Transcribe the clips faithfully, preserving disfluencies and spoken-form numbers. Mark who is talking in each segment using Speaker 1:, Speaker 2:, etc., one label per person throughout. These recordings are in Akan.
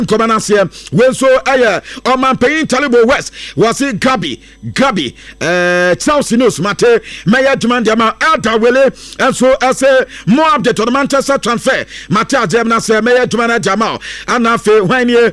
Speaker 1: Komanasiam, when so I on my paying Talibo West was it Gabi, Gabi, uh, Chelsea News, Mate, Maya Jumandama, Alta Willie, and so as a more update on the Manchester transfer, Mate Jamna say Maya Jumana Jamal, and Afe when you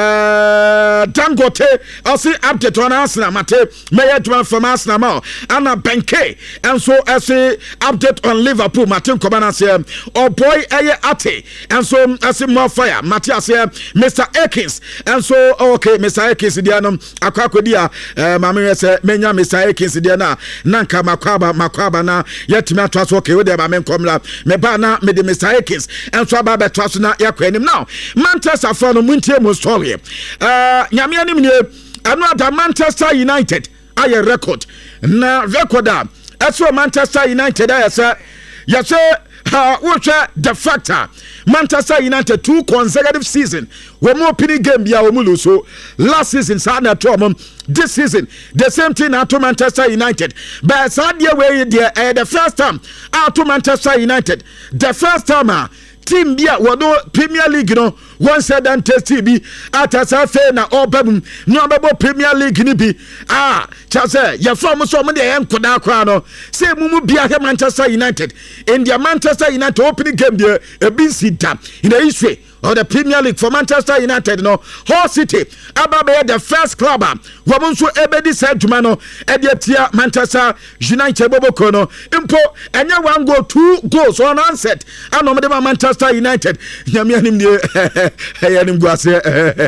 Speaker 1: uh Dangote, I'll see update on Arsenal, Mate, Maya Juman from Arsenal, Anna Benke, and so as a update on Liverpool, Martin Komanasiam, or boy Aye Ate, and so as a more fire, Matthias, Mister Akins, and so okay, Mister Akins, Dianum, Aquacodia, Mamma say, Menya, Mister Akins, Diana, Nanka, Makwaba, Makwaba, na, yet me trust okay with them, I mean, Comla, Mebana, Medi Mister Akins, and so Baba Trustna, Yaquanim now. Manchester from Muntia Mustory, uh, Yamianim, another Manchester United, I a record, na recorder, as for Manchester United, I say, yes, sir. Uh, watch the factor. Manchester United two consecutive season. We more pinning game bia omulu so last season sana to this season the same thing at Manchester United. But Sadia way there uh, the first time out to Manchester United. The first time uh, team bia wado Premier League no one said and test be at asafe na obam no babo Premier League ni bi ah chase ya from so mo de enkoda kwa no say mumu bia he Manchester United in their Manchester United opening game there a big sita in the history of the Premier League for Manchester United no Hull City ababe the first club wo so ebedi said jumano edia Manchester United boboko no impo enye one goal two goals on answered anom de Manchester United nyame anim de eyanim guase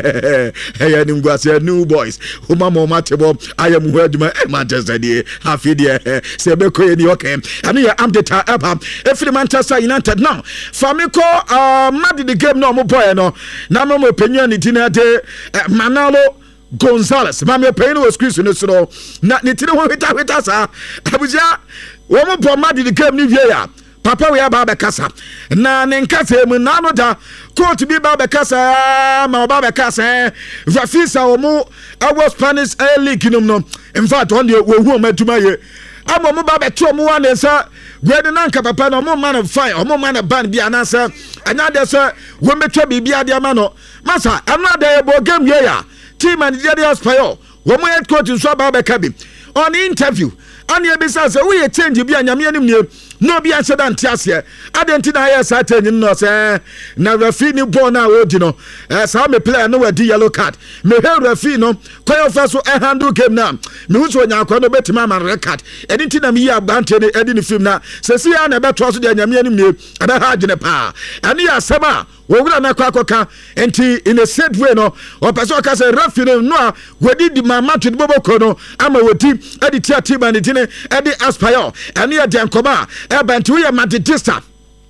Speaker 1: eyanim guase new boys huma mo matebo ayam hu aduma Manchester de hafi de se be ko eni okay anu ya update aba efiri Manchester United now famiko uh mad the game no boy no na mo opinion ni tina de Manalo Gonzalez mama paying was Chris no so na ni tiri ho hita hita sa abuja wo mo bo mad the game ni vie ya papa we aba be kasa na ne nkasa mu na no da coach bi ba be kasa ma ba be kasa Rafisa wo mo awo Spanish league no no in fact on the wo hu maduma ye amo mo ba be to mo wan nsa gwede na nka papa no mo man of fire o mo man ban bi anasa anya de se wo metwa bibia de ma no masa another bo game ye ya team and the aspire wo mo head coach nso ba be ka bi on interview ani ebisa se we change bi anyame anim ne no bi anse dan tiase adenti na yes atenyi no se na referee ni ball na odi no eh sa me player no wadi yellow card me he referee no koyo fa so e handle game na me hu so nya akwa no betima man record edenti na me yi abante ne edi ni film na se si ya na beto so de anyame anim ne ada ha agene pa ani ya sema wo wura na kwa akoka enti in a said way no o person ka say referee no a wadi di mama to boboko no ama wodi edi tia team and tine edi aspire ani ya den koma eba we ya madidista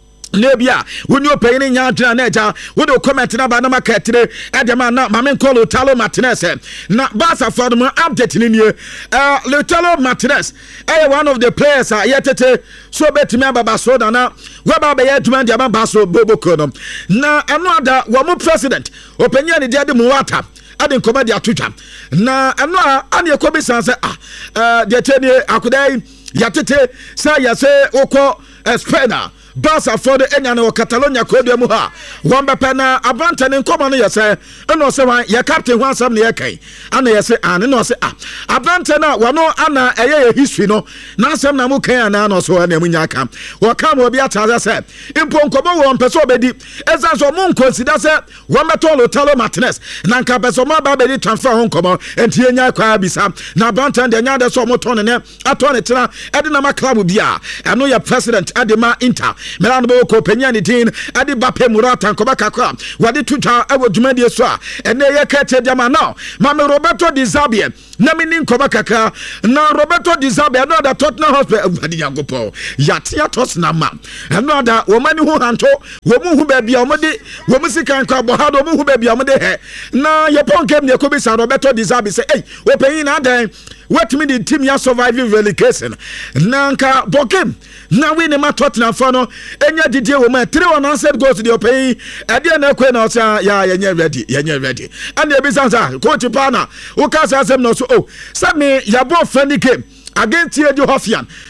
Speaker 1: Nebia, when you pay in Yatra Neja, would you comment in about Namakatire, Adama, Mamen Colo Talo Martinez, not Basa for the update in you, uh, Lutalo Martinez, eh, one of the players are yet so better member Basoda now, Waba Bayatman Yama Baso Bobo Kodom. Now, another one president, opinion the Jadi Muata. I didn't come at their Twitter. Now, I'm not on your commission. Ah, uh, the ten Akudai, Yatete, say, say, Oko, Espena. Basa for the Enyano Catalonia Kodia Muha. One Bapana, a Bantan in common, yes, sir. And no, sir, your captain wants some near Kay. And yes, and no, say, ah, a Bantana, one no Anna, a history, no, now some Namuke and Anno, so and Yaminaka. What come will be at as I said. In Poncomo, one Pesobedi, as I saw Moon considers it, one Matolo Talo Martinez, Nanka Pesoma Babedi transfer home come and Tiana Kwabisa, now Bantan, the Yada Somoton and Atonetana, Edinama Clabubia. I know your president, Adema Inter. Melanbo ko penyani tin ade bape murata nkobaka kwa wade tuta ewo dwumadi so a ene ye kete diama now mama Roberto Di Zabie na mini nkobaka ka na Roberto Di Zabie no da Tottenham Hotspur wade yangopo yatia Tottenham ma no da wo mani hu hanto wo mu hu ba bia wo de wo mu sika nkwa bo ha do mu hu ba bia wo de he na ye ponkem ne ko bisa Roberto Di Zabie say eh wo peyin na dan what me the team ya surviving relegation nanka bokem na we ne ma Tottenham for no enya didie wo ma three one answered goals the opay e dey na kwe na say ya yenye ready yenye ready and e be sansa coach pana wo ka say asem no so oh say me ya bo friendly game against Eddie Hoffian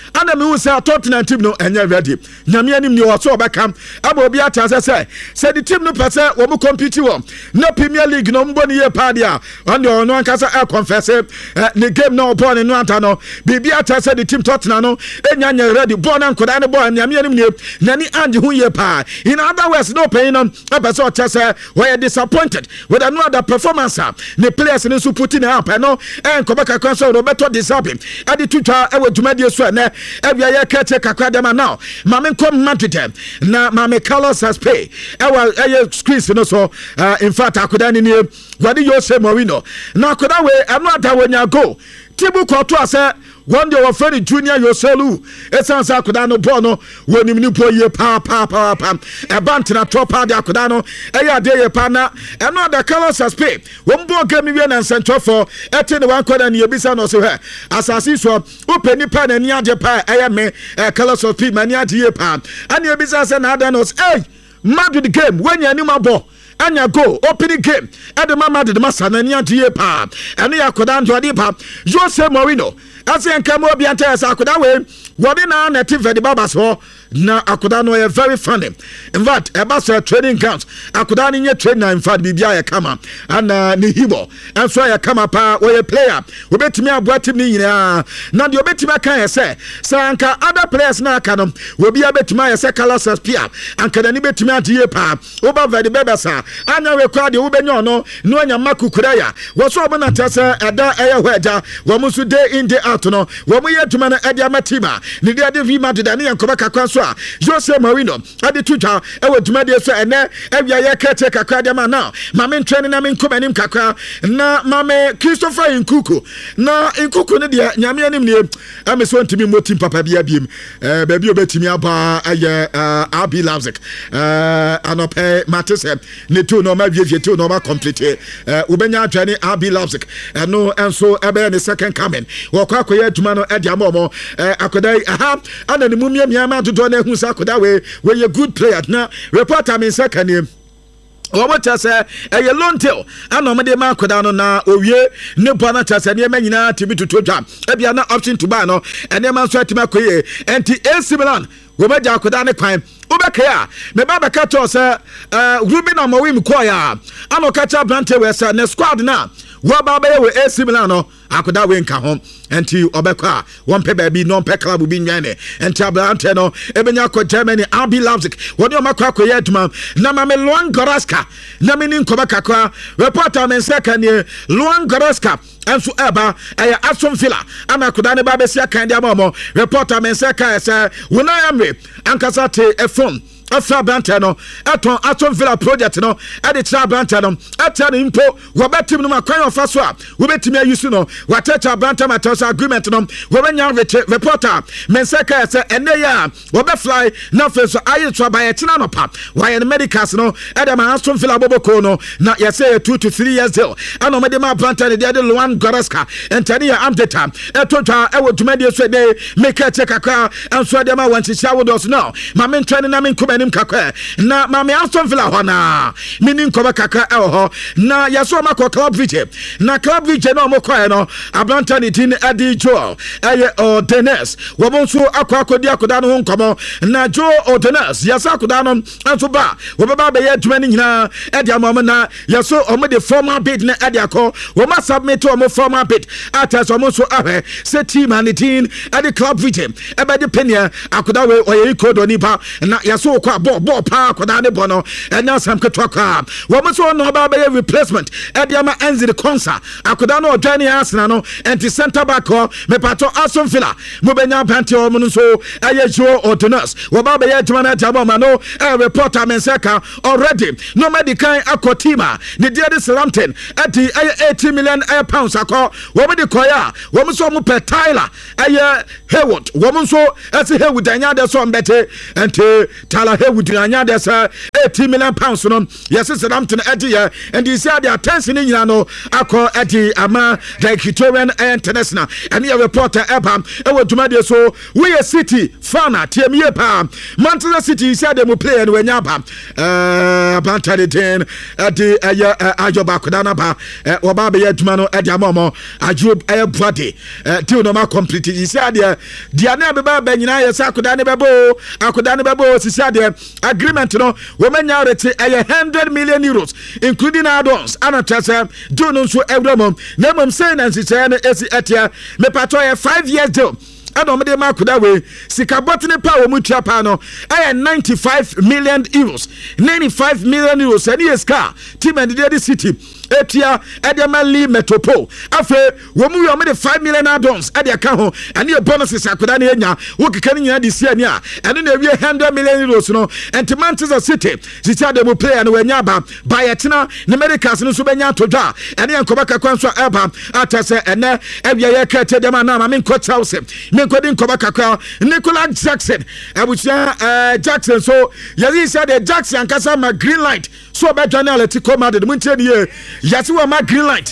Speaker 1: ana me hu say Tottenham team no enye ready nyame anim ni wo so obeka aba obi ata say say say the team no pese wo mo compete wo na Premier League no mboni ye pa dia on the no ankasa e confess the game no born no anta no bibi ata say the team Tottenham no enya nya ready born and koda ne born nyame anim ni nani anje hu ye pa in other words no pain on pese o say we are disappointed with another performance the players in so put in up no en ko baka kan so Roberto Di Serbi ade tutwa e wadumade so na e bia ye kete kakra dem now mame kom Madrid na mame Carlos has pay e wa e squeeze no so uh, in fact akoda ni ni wadi Jose Mourinho na akoda we another wonya go tibu ko to ase one day of friend Junior Yoselu esansa akoda no ball no wonim ni po ye pa pa pa pa e bant na top pa de akoda no e ya de ye pa na e no da Carlos has pay won ball game wi na center for ete ne wan koda ne yebisa no so he asasi so openi pa na ni ade pa e ya me Carlos of P mani ade ye pa ani yebisa se na ada no hey Madrid game when you anima ball anya go opening game at the mama de masa na ni ade pa ene ya koda ndo ade pa Jose Mourinho Asian Kamo Bianta Sakuda way, what in our native the Babas ho, na Akuda no very funny. In fact, a bus training camps, Akuda in your trainer in fact, Bibia Kama, and Nihibo, and so I come up where a player, who bet me a what me, now you bet me can say, Sanka, other players now can, will be a bet my Sakalas as Pia, and can any bet me a dear pa, over the Babasa, and I require the Ubeno, no, no, and Maku Kuraya, was Robin Atasa, at that air weather, Wamusu day in the out. No, when we had to man at Yamatima, the day of Vima to Dani and Kobaka Kwanswa, Jose Mourinho, at the tutor, I would Media and there, every year take a cradama now. Mamma training them in Kumanim Kaka, na Mamma Christopher in Kuku, na in Kuku, Yamianim near, I'm a son to me, Motim Papa Biabim, Baby Betimia, Abi Lavzik, and up Matis, Nitu no Mavia, two no complete, Ubenya training Abi Lavzik, and no, and so Abe the second coming. Walk Koye Tumano Ediamomo, Akodai, aha, and the Mumia Miama to Dona Husa Kodawe, where you're good player. Now, report I'm in second name. What I say, a long tail, and no made man could down na Oye, no Bonatas and Yemena to be to Toja, Ebiana option to Bano, and Yaman Swatimakoye, and T. A. Similan, Roberta Kodane Crime. Ubekea, me baba kato sir, uh, Ruben on Mawim Koya, Ano Kacha Brante was a squad now. What Baba with A. Similano, I could have win home, and to Obeka, one paper be non pecla will be Yane, and Tablanteno, Ebenyako Germany, Abi Lavzik, what your Macquaco Yetman, Namame Luan Garaska, Naminin Kobakakwa, reporter men second year, Luan Garaska. And so Eba, I Aston Villa, and I could have Babesia Candiamomo, reporter men second, when I am Ankasate a phone. After Bantano, Aton Aston Villa project, no, at the Char Bantano, at Impo, Robertim no Macquarie of Faswa, Robertimia Yusuno, Wateta Bantam at agreement, no, Robenya reporter, Menseka, and they are, Robert Fly, nothing so I try by a Tinanopa, why in the medicals, no, Adam Aston Villa Bobocono, not yet say two to three years old, and no Medima Bantan, the other Luan Goraska, and Tania Amdeta, and Tota, I would to media day, make her take a car, and so them I want to shower those now. My men training them in Kuba. Na mame Aston Villa hona meaning koba kakra eho na yaso mako club vice na club vice no mo kwae no ablanta ni tin adi Joel eye Odenes wo bonso akwa akodi akoda no nkomo na Joel Odenes yasa akoda no anso ba wo baba be yaduma ni nyina edi amom na yaso omo de formal bid na edi akọ wo ma submit omo formal bid atas omo so ahwe se team and tin edi club vice e be de penia akoda we oye ikodo ni ba na yaso Bo bo pa koda ne bono enya sam ketwa kwa wo mo so no ba be replacement e dia ma enzi the concert akoda no odwane Arsenal no enti center back ho me pato Aston Villa mo benya panti o mo so eye Joe Odonas wo ba be ye tuma na tabo ma no e reporter Menseka already no medical akotima ne dia de Southampton enti eighty million pounds akọ wo mo de koya wo mo so mo pe Tyler eye Hayward wo mo so ese Hayward anya de so mbete enti Tyler Haywood anya de say eighty million pounds no yes Southampton edi ye and you say the attention in no akọ edi ama the Equatorian International and your reporter Ebam e wo dwuma de so we a City fan atem ye pa Manchester City say dem play and we nya ba eh bantade ten edi aya ajoba kodana ba oba be ye dwuma no edi amomo ajob e body till no ma complete you say the the na be ba nyina ye say akodane bebo akodane bebo si say the agreement no we manya rete e one hundred million euros including add-ons and atasa do no so everyone na mom say na si say na esi etia me pato ye five years deal and on the mark that way sika botany power mu tua pa no I ninety-five million euros ninety-five million euros and yes car team and the city etia edemali metropole afa wo mu yo me five million add-ons e de aka ho and your bonuses akoda na nya wo keka ni nya de sia ni a and na we one hundred million euros no and Manchester City zita dem player no wanya ba bayetina ne Americans no so benya to dwa and yan kobaka kwanso eba atase ene ebia ye kete dem na ma me nko Chelsea me nko din kobaka kwa Nicholas Jackson abucha uh, Jackson so yazi said the Jackson kasa ma green light so be Daniel Atletico Madrid mun tie ni yasi wa ma green light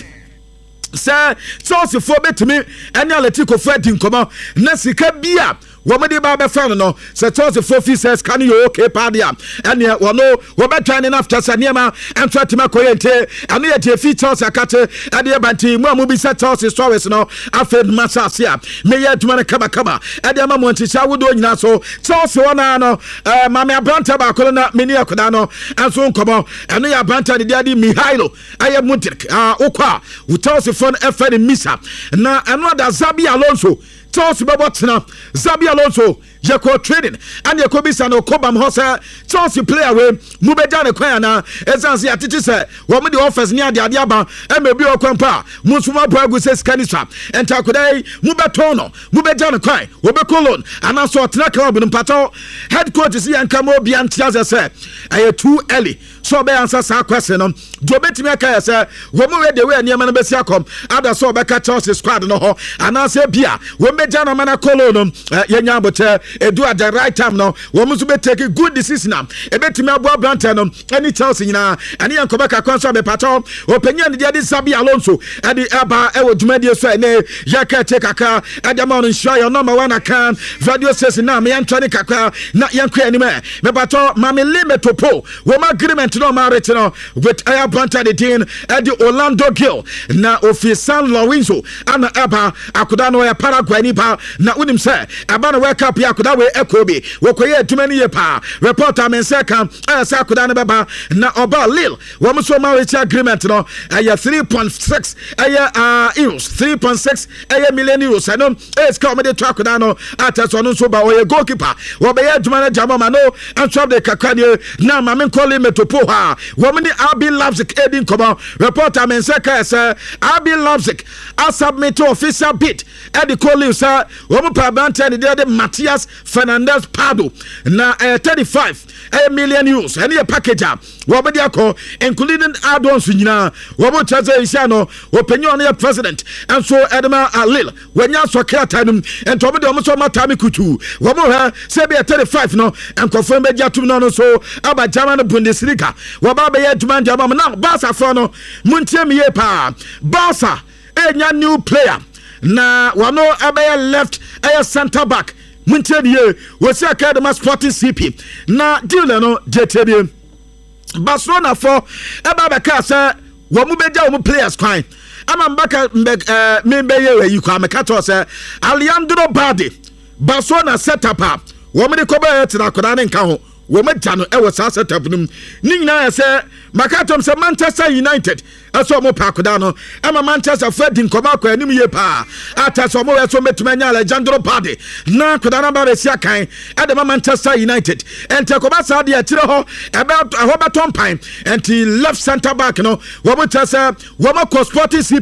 Speaker 1: say Chelsea for betimi ene Atletico for din komo na sika bia womede ba be fan no se Chelsea for fees can you okay padia ene wono wo be twan after sanema entwa tima koyente ene ye tie features akate ade banti mu amu bi se Chelsea stories no afed masasia me ye tuma kaba kaba ade ama mo ntisha wodo nyina so Chelsea wona no eh mame abranta ba ko na meni akoda no anso nkomo ene ya abranta de ade Mihailo aye Mudrik ah okwa wo Chelsea for efed misa na eno da Zabi Alonso Chelsea bebotna Zabi Alonso yeko trading and yeko bisa no kobam hosa Chelsea player we mubeja ne kwan na esanse atiti se wo me the offers ni ade ade aba e mebi okwampa musuma bragu se skanisa enta kodai mubeton no mubeja ne kwan wo be colon ana so tena club no pato headquarters yanka mo bi antia se aye too early so be answer sa question no do betimi aka se wo mu we de we niam na be sia kom ada so be ka Chelsea squad no ho ana se bia wo meja na mana colon no yenya bote edu at the right time no wo musu be take good decision am e betimi abo Abranta no any Chelsea nyina ane yankoba ka kwanso be pato openya ne dia Zabi Alonso ade aba e wo dwumadie so ene yaka take kaka ade ma no show your number one account radio station na me yantwane kaka na yankwa ani me me pato mame limetopo wo ma agreement no ma rete no with Abranta the tin ade Orlando Gill na official Lorenzo ana aba akoda no ya Paraguay ni pa na unim se aba no wake up ya akoda we ekobi wo koye adwuma ni ye pa reporter men se kan asa akoda no beba na oba Lille wo mo so ma reach agreement no aya three point six aya uh euros three point six aya million euros no es ka o me de to akoda no ataso no so ba o ye goalkeeper wo be ye adwuma na jama ma no antwab de kakanie na ma men call metopo ha wo me R B Leipzig edin koba reporter men se ka asa R B Leipzig a submit official bid e de call sir wo mo pa banta de de Matias Fernandez Pardo na uh, thirty-five uh, million euros any a package wo be dia ko including add-ons nyina wo bo chaze isha no wo penyo on president and so Edema Alil wanya so krata num and to be de so mata me kutu wo mo ha se be thirty-five no and confirm be dia tum no no so aba German Bundesliga wo ba be ya demand jama na Barca for no muntie me ye pa Barca enya new player na wano abaya left aya center back muntie die wo se academy Sporting C P na deal no jetebie Barcelona for eba be ka se wo mu beja wo mu players kwan ama mbaka me be ye yi kwa me ka to se Alejandro Balde Barcelona setup wo me de ko ba tina koda ne nka ho wo me ja no e wo sa setup num ni nyina ya se makatom se Manchester United aso mo pa koda no ama Manchester Fredin koma kwa anim ye pa ata so mo we so metumanya Alejandro Balde na koda na ba be sia kan e de Manchester United ente ko ba sa de atire ho e ba ho ba ton pan enti left center back no wo mo tase wo mo ko Sporting C P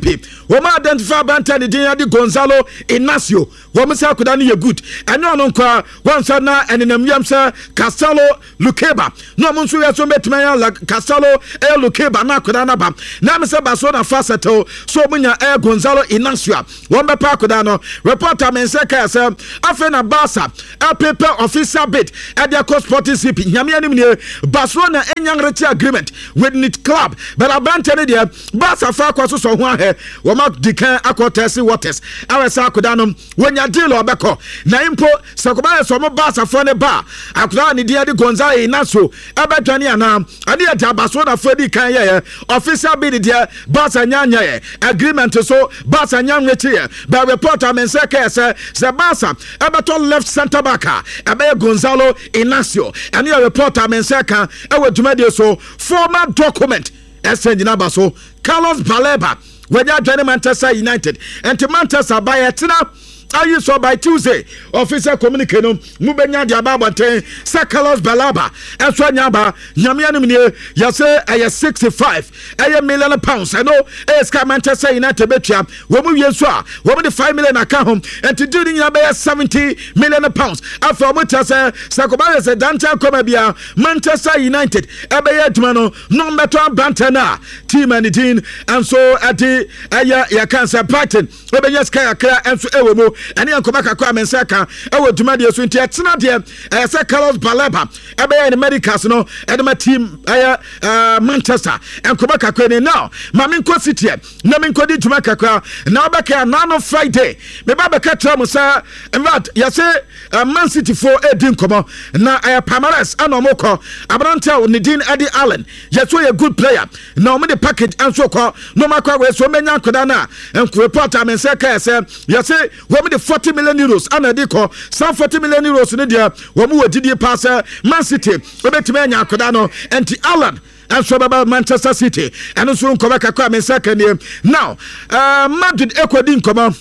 Speaker 1: wɔn identify banta ne din ade Gonzalo Inacio wɔn sɛ akoda no yɛ good ɛne ɔno nkwa wɔn nsa na ɛnenam yam sɛ Castelo Lukeba na wɔn nso yɛ so betuma yɛ Castelo ɛyɛ Lukeba na akoda na ba na me sɛ Barcelona fa settle so munya ɛyɛ Gonzalo Inacio wɔn bɛpa akoda no reporter men sɛ ka sɛ afei na Barca a paper official bid at their cost Sporting C P nyame anim ne Barcelona enyang reti agreement with Nit Club but abante ne dia Barca fa kwaso so ho ahɛ wɔn ma dikan akɔtɛsi waters awɛsa akoda no wonya deal obɛkɔ na impo sakoba yɛ so mo Barca fo ne ba akoda ne dia de Gonzalo Inacio ɛbɛdwane ana ade ya Barcelona fo di kan yɛ official bid dia Barca nyanya yɛ agreement so Barca nyang reti yɛ but reporter men sɛ ka sɛ sɛ Barca ɛbɛtɔ left center back a ɛbɛyɛ Gonzalo Inacio and your reporter men say kan e we dwumade so former document exchange number so Carlos Baleba when you join Manchester United and Manchester by etina are you so by Tuesday officer communicate no mubenya dia babante say Carlos Balaba enso nyaba nyame anim ne ya say eh sixty-five eh million pounds I know eh ska Manchester United betua wo mu wie so a wo de five million aka hom and to do the nyaba seventy million pounds after mo ta say Sakoba say Danta come bia Manchester United e be ya duma no no meto abanta na team and team and so at the eh ya kan say Brighton e be yes ka akra enso e wo mu and you come back a crime and second. I will do my dear swing. It's not here. I said Carlos Baleba. I be in the medicals, no, and my team, uh, Manchester, and come back a crane now. Maminko City, Naminko di Jamaica, now back here, none of Friday. Me Baba Catramusa, and what, yes, Man City for a Dinkomo. Now I have Pamares, Anomoko, Abranta, Nadine Eddie Allen. Yes, we a good player. Now, me the package and so called, no matter where so many Kodana, and report I'm in Saka, yes, women the forty million euros and a deco, some forty million euros in India, woman who did pass Man City, Robertimania Kodano, and T. Allen. And so about Manchester City, and also come back a crime in second year. Now, uh, Madrid Equadin come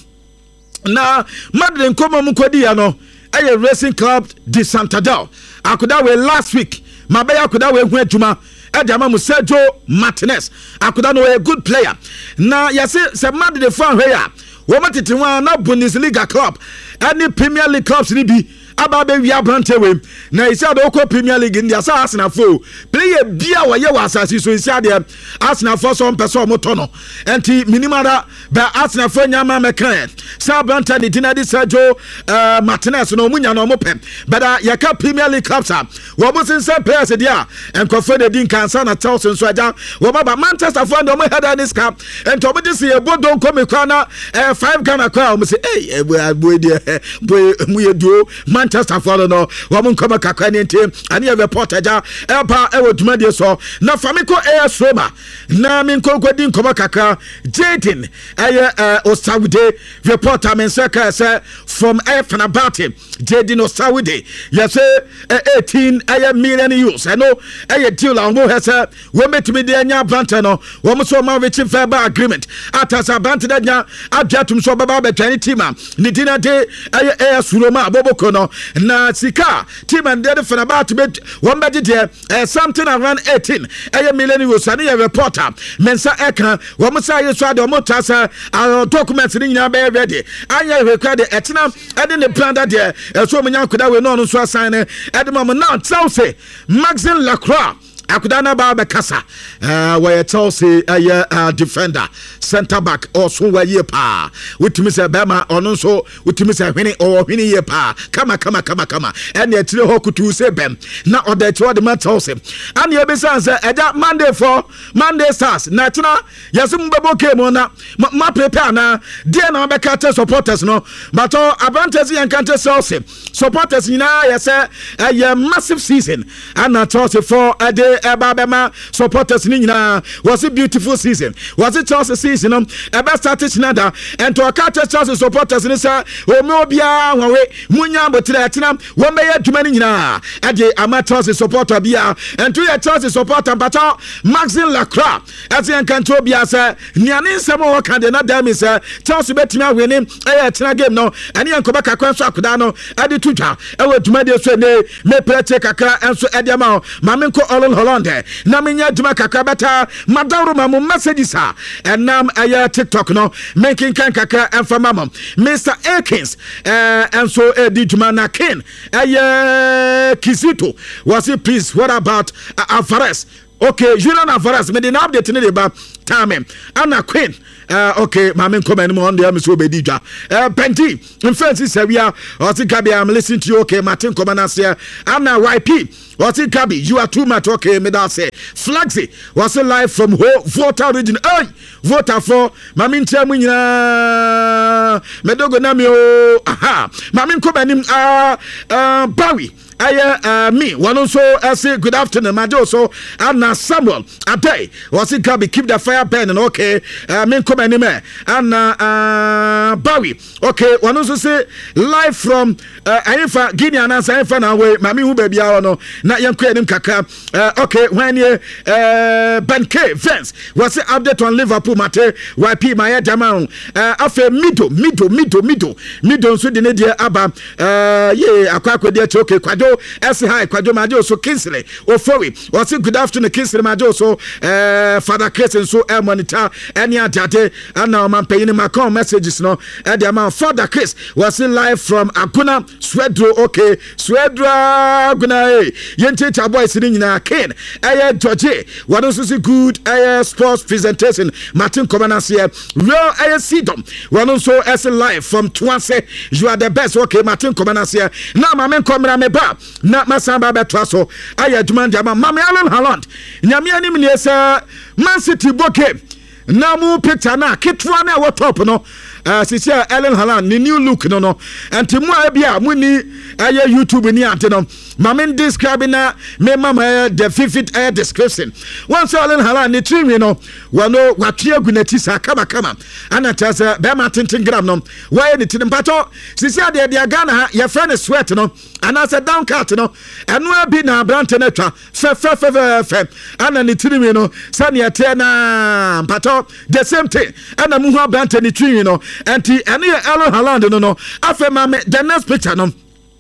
Speaker 1: now, Madrid come on Mukwadiano, a racing club de Santander. I could have last week, Mabaya could have went Juma. Edama Sergio Martinez. I could know a good player. Now, yes, say Madrid the fan here. Woman titi wan na Bundesliga club any Premier League clubs ni bi ababe wi abrante we na isia do ko Premier League ndia sa Arsenal fo player bia wo ye wa asasi so isia de Arsenal fo so mpeso moto no enti minimara ba Arsenal fo nyama mekan sa abrante ni dinadi Sergio uh, Martinez no munya no mo pem but uh, yaka Premier League clubs a wo mo sense players dia enkofo de din kansa na Chelsea so aja wo ba Manchester fo no mo head on this cup enti omo dis ye bodon come kwana uh, five Ghana crowd we say hey boy boy boy mu do Manchester for no wo come kakra ni ntem ani e reporter ja e pa e wo duma de so na famiko e soma na min konkodi nkoma kakra Jaden e Osawude reporter men say from e Fenerbahce Jaden Osawude yes eighteen million euros I know e deal on wo hesa wo metimi de anya brante no wo mo so ma reach verbal agreement atasa brante da nya adwatum so baba betwani team ni dina de e e suroma aboboko no na sika team and the Fenerbahce bet one budget there something around eighteen a million euros and a reporter mensa eka wo mo say so de mo tasa documents ni nyina be ready anya record the etina and the plan that there so mo nya koda we no no so assign e de mo now Chelsea Maxime Lacroix Akudana Baba Kasa, uh, where Chelsea a uh, uh, defender, centre back, or so where ye pa, with Mister Bama, or no so, with Mister Winnie or Winnie ye pa, kama, kama, kama, kama, and yet to hoku to say Ben, not or that to the man Chelsea. And ye besides, uh, that Monday for Monday stars, Natuna, Yasum Babo came on, ma prepare now, dear no Becata supporters, no, but all Abantes and Canter Chelsea supporters, you know, yes, a massive season, and not Chelsea for a day. Ebabema supporters ni nyina was a beautiful season was it Chelsea season um ebe started nada and to catch Chelsea supporters ni say o me obia wanwe munya botre atina wo me ya dwuma ni nyina e de ama Chelsea supporter bia and to your Chelsea supporter but Maxime Lacroix as you can to bia say niane nsem wo kan de na da me say Chelsea betimi awene e atina game no and yan ko baka kwan so akoda no e de tudwa e wo dwuma de so ne me plate kakra enso e de ma ma me ko all Holland na menya djuma kakra beta madawro mamu messages ha enam aya TikTok no making kan kakra emfa mamam Mister Akins eh enso edi djuma na kin aya Kizito was it please what about uh, Alvarez okay Julian Alvarez me dey update ni ba time Anna Queen Uh, okay, my main comment on the Amiso Bedija. Uh, Penti, in Francis Sevilla, or Kabi, I'm listening to you. Okay, Martin Comanassia, Anna Y P, or Kabi, you are too much. Okay, Meda say, Flaxy was a live from Volta region. Hey, Volta for Mamin Chamina Medogo Namio. Aha, Mamin Comanim, uh, uh, Bowie. Aya uh, me one also uh, say good afternoon my so Anna Samuel Ade was it Kabi keep the fire burning okay uh, me come anime Anna uh, Bowie okay one also say live from uh, Ayifa Guinea and Ayifa na way mami hu baby no na yanko enim kaka uh, okay when you uh, Ben K Vince was it update on Liverpool mate Y P my jama uh, afa mido mido mido mido mido so de ne dia aba uh, ye akwa akwa dia okay kwado S hi Kwajo Majo so Kinsley Ofori was good afternoon Kinsley Majo so uh, Father Chris and so uh, monitor any adate and now man paying my call messages no at the amount Father Chris was live from Aguna Swedro okay Swedro Aguna Yente Chaboy sitting in a cane Aya George what also see good Aya sports presentation Martin Comanassia real Aya Sidom one also as live from Twanse you are the best okay Martin Comanassia now my man come ba na masamba betwaso aya djumanja ma mama Alan Holland nyame anim ne esa Man City boke na mu picture na ketwa na what top no uh, sisia Alan Holland ni new look no no enti mu abia mu ni aya YouTube ni ante no mama describe na me mama the fifth air description once Alan Holland ni trim no wano watwe agunati sa kama kama ana tasa be ma tintin gram no why ni tin pato sisia de de Ghana ha ye friend sweat no ana se down cut no eno abi na brante na twa fe fe fe fe ana ni trim no sane ete na pato the same thing ana mu ho brante ni trim no enti ene Alan Holland no no afa mama the next picture no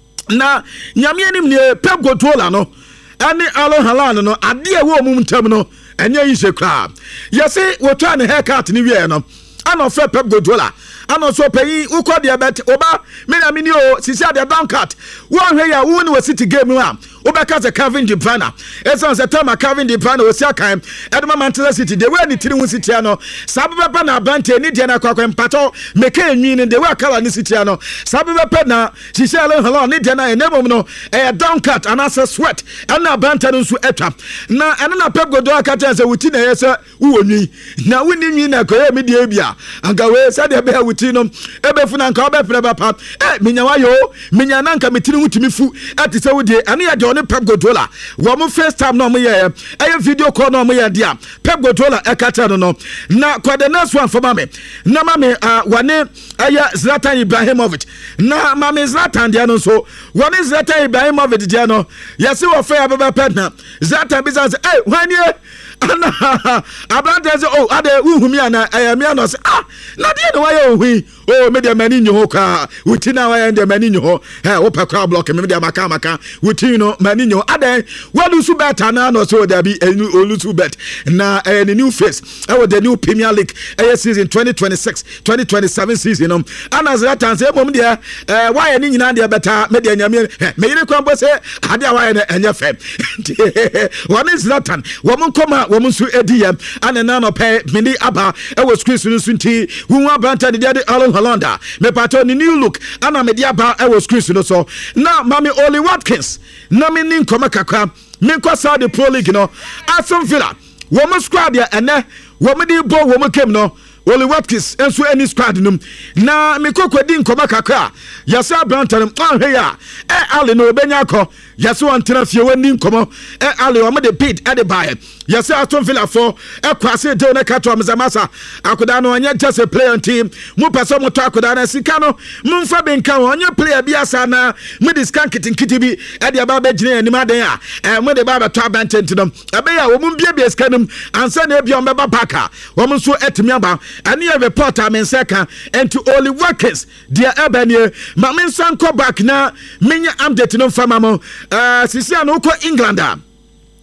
Speaker 1: na nyame anim ne Pep Guardiola no ani Alan Holland no ade e wo mum ntam no enye yi se kra yesi wo twa ne haircut ni wie no ana fe Pep Guardiola ana so peyi ukọ de bet oba me na me ni o sisi ade down cut wo hwe ya wo ni wo city game a obeka ze Kevin De Bruyne esan se tema Kevin De Bruyne o sia kan edema Manchester City de we ni tiri hu city ano sabebe na bante ni de na kwakwa mpato meka enwi ni de we akala ni city ano sabebe na sisi Alan Holland ni de na enemo no e down cut and as sweat and bante no so etwa na ene na Pep Guardiola ka ten se wuti na yesa wo nwi na wo ni nwi na ko e me de bia anga we se de be wuti no ebe fu na nka obe preba pa eh minya wa yo minya na nka metiri hu timi fu ati se wo de ene ya de Pep Guardiola wo mo first time no mo ye eh video call no mo ye dia Pep Guardiola e kata no no na kwa the next one for mame na mame uh, wane aya Zlatan Ibrahimovic na mame Zlatan dia no so wane Zlatan Ibrahimovic dia no yesi wo fa ababa partner Zlatan bizanse eh wane ana abrante say oh ade uhumi ana ayami ana say ah na dia no why ohui oh me dia mani nyo ka wuti na why dia mani nyo eh wo pa kwa block me dia maka maka wuti no mani nyo ade wadu su bet na no so there be olu su bet na eh the new face eh with the new Premier League eh season twenty twenty-six twenty twenty-seven season no ana Zlatan say mom dia eh why ni nyina dia beta me dia nyame me yire kwa bo say ade why na enye fem one is Zlatan wo mon koma wo mun su ediyam ana na no pe mini aba e wo screen sun sunti wu abanta de de Alan Holland me pato ni new look ana me de aba e wo screen sun so na mami Oli Watkins na me nin koma kakra me kwa Saudi Pro League no Aston Villa wo mun squad ya ene wo me di bo wo mun kem no Oli Watkins enso any squad num na me kokodi nkoma kakra yasa brantan ahwe ya e Ali no obenya akọ yasa wantena fie wani nkomo e Ali o me de bid e de buy yasa Aston Villa for e kwase de na kato amzamasa akoda no onye just a player team mu person mo to akoda na sika no mu mfa benka onye player bi asa na me discount kitinkiti bi e de ba ba gine anim aden a e mu de ba ba to abantent no e be ya wo mu bia bia skanum ansa na bia o me ba baka wo mu so etimi aba ani a reporter men seka and to Oli Watkins dia ebanie ma men sanko back na menya update no fama mo uh sisi an uko England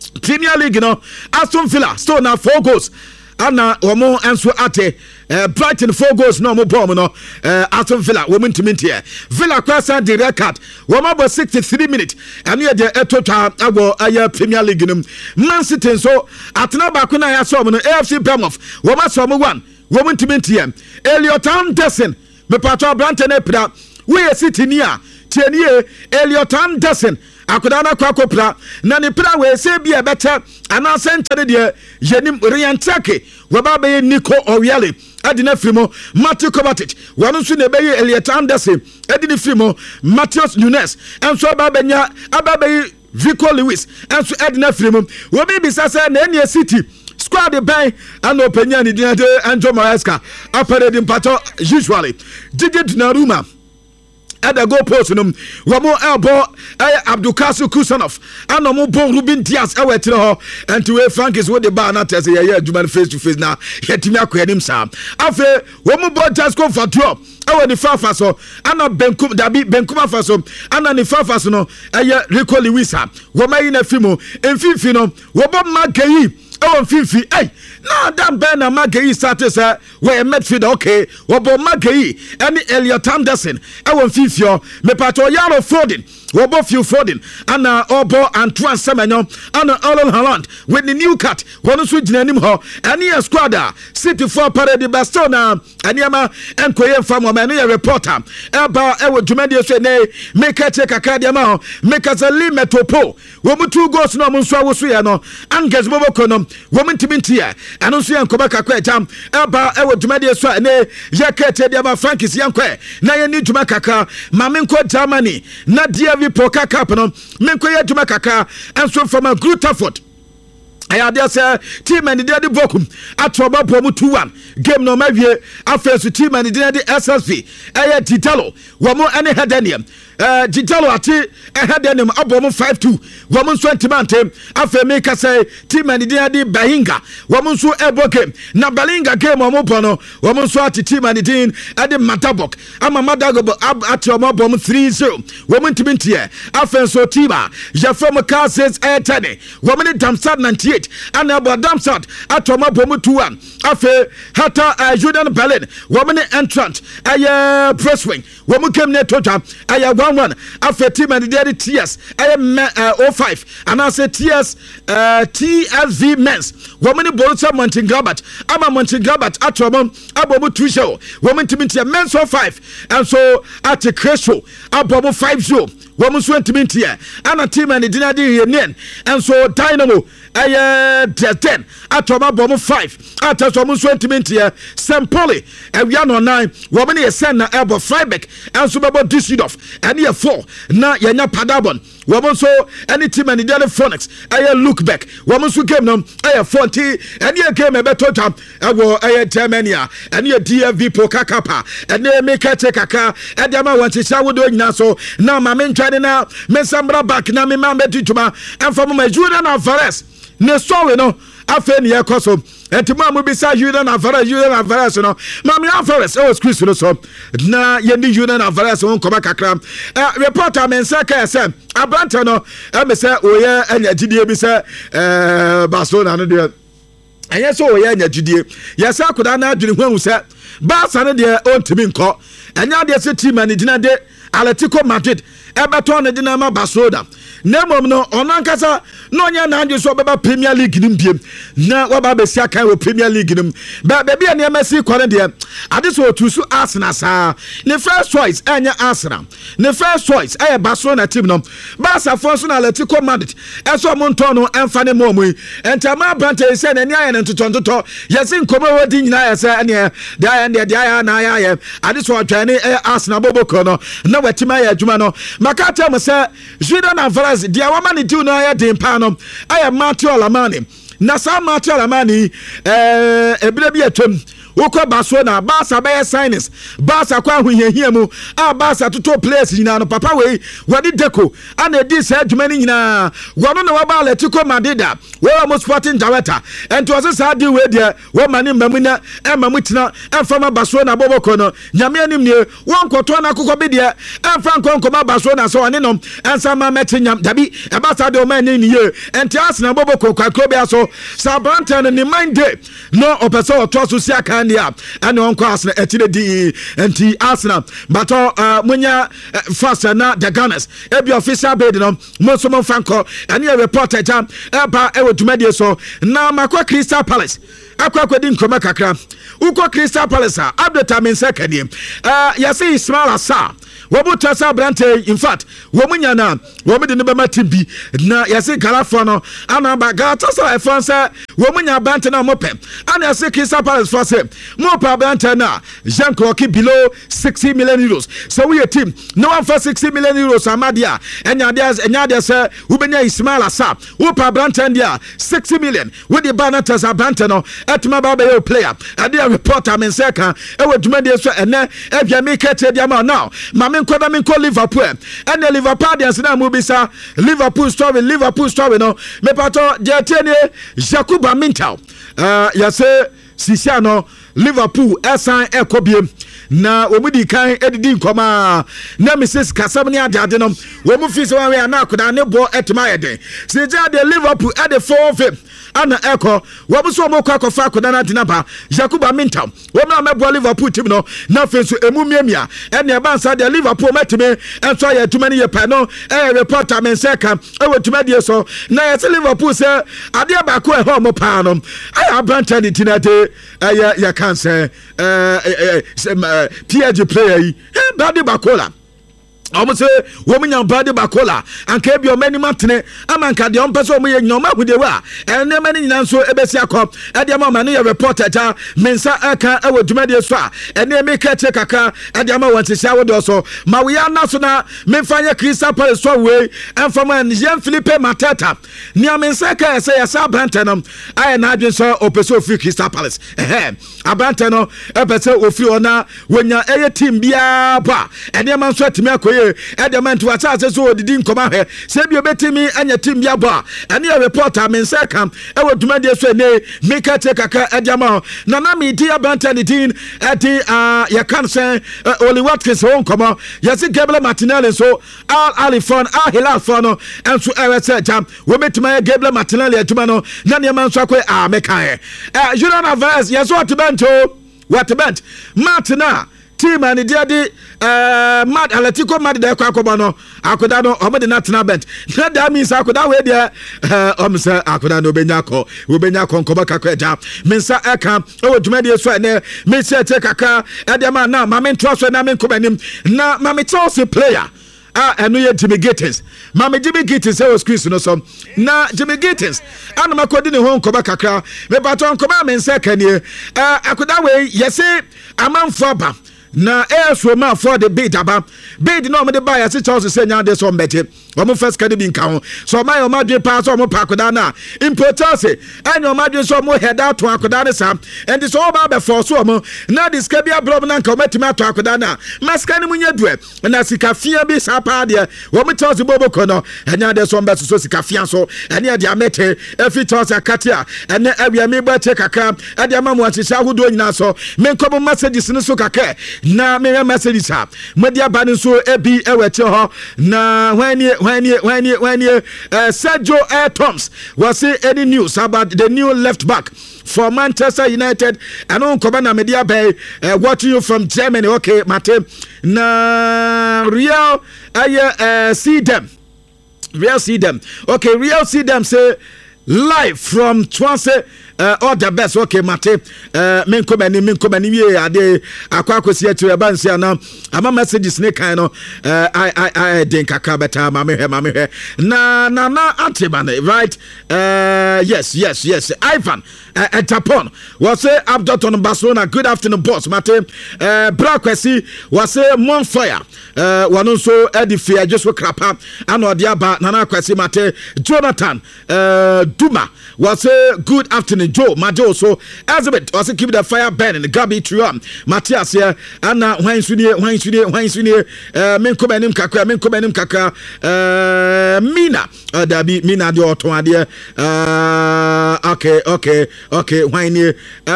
Speaker 1: Premier League no Aston Villa still now four goals ana omo enso ate uh, Brighton four goals no mo bomb no uh, Aston Villa women to mintie Villa kwasa the record womo about sixty-three minutes and ye the etotwa abo aye Premier League no Man City so atena ba ko na ya so mo no A F C Bournemouth womo so mo one women to mintie Elliot Anderson me patwa Brante na pira we City ni a tienie Elliot Anderson akodana kwa kopra na ne pra we se bia beta ana center de yenim Riantake waba be Nico Oriale adina frimo Matthew Kovacic wanu su ne be Elliot Anderson adini frimo Matheus Nunes enso ababenya ababe Vico Lewis enso adina frimo we be bisasa na ene City squad the bay and opinion ni dinade Anjo Maresca apare di mpato usually Didier Donnarumma at the goal post no wamo elbow Abdulkasim Kusanov and no bon Ruben Dias awetire ho and to we Frank is with the bar not as a year human face to face now yetimi akwanim sam afa wamo bo just go for drop awe ni fafa so ana benkum dabi benkum afa so ana ni fafa so no eye Rico Lewis ha woma na fimo emfifi no wobo magayi awo mfifi eh na dan ben na magayi started say we midfield okay wobo magayi any Elliot Anderson awo mfifi o me pato Yaro Foden wobo Phil Foden ana obo Antoine Semenyo ana Erling Haaland with the new cut wono so ginanim ho any squad City for parade Barcelona aniama enkoye fam o me reporter eba ewo dwumade so ne make check akadia ma ho make as a limetopo wo mu two goals no mo nso awoso ye no Angers Boboko no wo mu ntimintia eno so ye nkoba kakwa etam eba ewo dwumade so ne ye kete dia ma Frankis yankwa na ye ni dwuma kaka ma me nko Germany na dia vi poka cup no me nko ye dwuma kaka enso from a Grutterford I dare say team and the daddy bokum at Roba Pomu two one game no mavie after team and the daddy S S V Aya Titalo Wamo any Hedenium uh Titalo ati Hedenium Abomu five two Wamun Swantimante after make us say team and the daddy Bahinga Wamunsu Ebo game na Balinga game Wamopono Wamunsu ati team and the dean at the Matabok Ama Madago at Romabom three zero Woman Timintia after so Tiba Jafoma Car says Air Tani Woman Damsad ninety-eight and about Damsat at Romabomu two one afe hata uh, Jordan Berlin woman entrant aya press wing woman came near total aya one one afe team and the T S aya uh, oh five and I say T S uh, T S V men's woman Borussia Mönchengladbach ama Mönchengladbach at Romam abomu two show woman team men's oh five and so at the Crespo abomu five zero woman so team and a team and the dinadi yen and so Dynamo aya ten at Romabomu five at Somun twenty here, Saint Pauli, and we are on nine. Woman is sent na elbow Freiburg, and Subabo Düsseldorf, and here four. Na Yana Padabon, woman so any team and the other Phoenix. I look back. Woman so came them. I have forty, and here came a better time. I will I Germania, and here D F V Pokakapa, and they make a check a car, and Yama wants to shower doing now. So now my men trying now, Mensambra back, now me man betutuma, and from my Julian Alvarez. Ne so no afen ye koso entima mu bisa Julian Alvarez Julian Alvarez no mami Alvarez o Chris no so na ye ni Julian Alvarez won koma kakra eh reporter men say ka say abranta no e me say oye anya gidie bi say eh Barcelona no de anya so oye anya gidie ye say akoda na adwene hu hu say Barca no de ontimi nko anya de say team ani gina de Atletico Madrid ebeton ne de ma Barcelona Nemom no onankasa no nya na anje so beba Premier League nim biem na waba be sia kan we Premier League nim ba be bia na masi kware de ade so otusu Arsenal sa ne first choice anya Arsenal ne first choice eh Barcelona team no Barca for so na Atletico Madrid eso mo nto no emfa ne momu entama brante se na ni aye ne ntotontoto yesi nkomo wodi nyina ya se ane da ya ne da ya na ya ade so atwane eh Arsenal boboko no na watima ya adwuma no makata mo se Julian Alvarez dia wama ne diu na ya den pa no aya Matthew Alamani na sa Matthew Alamani eh ebire bi atwam Uko Barcelona, Barca by signings, Barca kwa huhehia mu, a Barca to top players nyina no papa we wadi Deco, and a this headman nyina. Wano na waba Atletico Madrid, we almost sporting director, and to us a deal with there, one man in Mamina, and Mamutina, and from Barcelona Bobo Kono, Yamianim near one Cotona Kukobidia, and Franco Koma Barcelona, so on in and some Metinyam Dabi, a Barca man in here, and Tiasna Bobo Kokobia so Sabantan and the mind day, no Opeso Tosusia Candia, and on class at the and T Arsenal, but uh Munya faster now the Gunners, every official bed, Mosomo Franco, and your reporter, Eba Ewo Tumedia so now Macqua Crystal Palace. Akwa kwedi nkoma kakra uko Crystal Palace update men second name uh yase Ismail Assar wobu tasa brante in fact womunya na womu de neba timbi na yase Galafo no ana ba Galatasaray efon womunya brante na mopem ana yase Crystal Palace for say mo pa brante na Jean Claude below sixty million euros so we a team no one for sixty million euros amadia enya dia enya dia say ubenya Ismail Assar wo pa brante dia sixty million with the banner tasa brante no etuma ba be player ade reporter men seka e we duma de so ene e bia me kete dia ma now ma me nkoda me nko Liverpool and the Liverpool dia na mu bisa Liverpool story Liverpool story no me pato je tiene Jacoba Mintal uh ya se sisia no Liverpool esan ekobiem na omudi kan edidi nkoma na Missus Kasam ni ade no wo mu fi so wan we na akoda ne bo etuma yeden se ja de Liverpool at the four of him ana eko wo bu so mo kwa kofa akoda na dinaba Jacoba Mintal wo na mebo Liverpool team no na fe so emu miamia ene e bansa de Liverpool metime enso ya tuma ni ye pa no e reporter men seka e wo tuma die so na ye Liverpool se ade ba ko e ho mo pa no aya branta ni tinate aya ya cancer eh P G player yi Badi Bakola omo se wo munya Badi Bakola anka bi o mani matene amanka de on pese o moye nyoma hudewa ene mani nyina so ebesi akọ e de ma mani ye reporter ta mensa aka e wo dwumade so a ene me ka che kaka e de ma wonte sha wo do so ma we ana so na me fanya Crystal Palace so we enfama Jean Philippe Mateta ni amensa ka e se ya sa brante no ai na adwen so o pese o free Crystal Palace eh abante no e pese o free ona wonya eye team bia ba ene ma so atimi akoye edement wa cha se so odidi nkoma he se bi obetimi anya team bia ba ene reporter men se kam e woduma de so ne meka te kaka edama na na mi di abante ni din eti ah ya kan se Oli Watkins won nkoma ya se Gabriel Martinelli so Al Alifon Al Hilal fon no enso e se jam wo betima Gabriel Martinelli atuma no na ne man so akoy ah meka he eh Julian Alvarez ya so atbento watbent Martina team and the uh mad Atletico Madrid de kwakoba no akoda no omede na tena bent na that means akoda we there uh omse akoda no benya ko we benya ko nkoba kakwaja mensa eka o dwumade so ne me se te kaka e de ma na ma me ntro so na me nkobanim na ma me Chelsea player ah enu ye Jimmy Gittins ma me Jimmy Gittins e o squeeze no so na Jimmy Gittins ana makodi ne ho nkoba kakra me baton nkoba mensa eka ni eh akoda we yese amanfo aba na air so ma for the bid aba bid no me the buy as Chelsea say nya de so mbete omo first can be nka so my o madwe pass omo pa akoda na importance anyo madwe so omo head out to akoda ne sam and this all ba be for so omo na this ka bia blob na nka omatimi to akoda na maska ne munya due na sika fia bi sa pa de omo Chelsea bobo kono anya de so mbete so sika fia so anya de amete efi Chelsea akatia ene awia me ba che kaka ade amamu atihya hodo nyina so me nkobo messages ne so kaka na me message sa media ban so ebi ewete ho na when when when when uh, Sergio uh, Toms was say any news about the new left back for Manchester United and on Kobana media bay uh, watching you from Germany okay Mate na Real uh, uh, see them Real see them okay Real see them say live from Swansea uh, all the best okay Mate uh, men come any men come any we ade akwa akosi atu eba nsia na ama messages ne kan no uh, I I I den kaka beta ma me he ma me he na na na antibane right uh, yes yes yes Ivan uh, Etapon was say Abdon Barcelona good afternoon boss Mate uh, Brakwesi was say Monfire uh, one so edify just we krapa ano dia ba na na kwesi Mate Jonathan uh, Duma was say good afternoon Joe Majo so Elizabeth also keep the fire burning Gabi Trium Matthias here Anna Wine Sunie Wine Sunie Wine Sunie Menko Benim Kaka Menko Benim Kaka Mina Dabi Mina di Otoadia okay okay okay Wine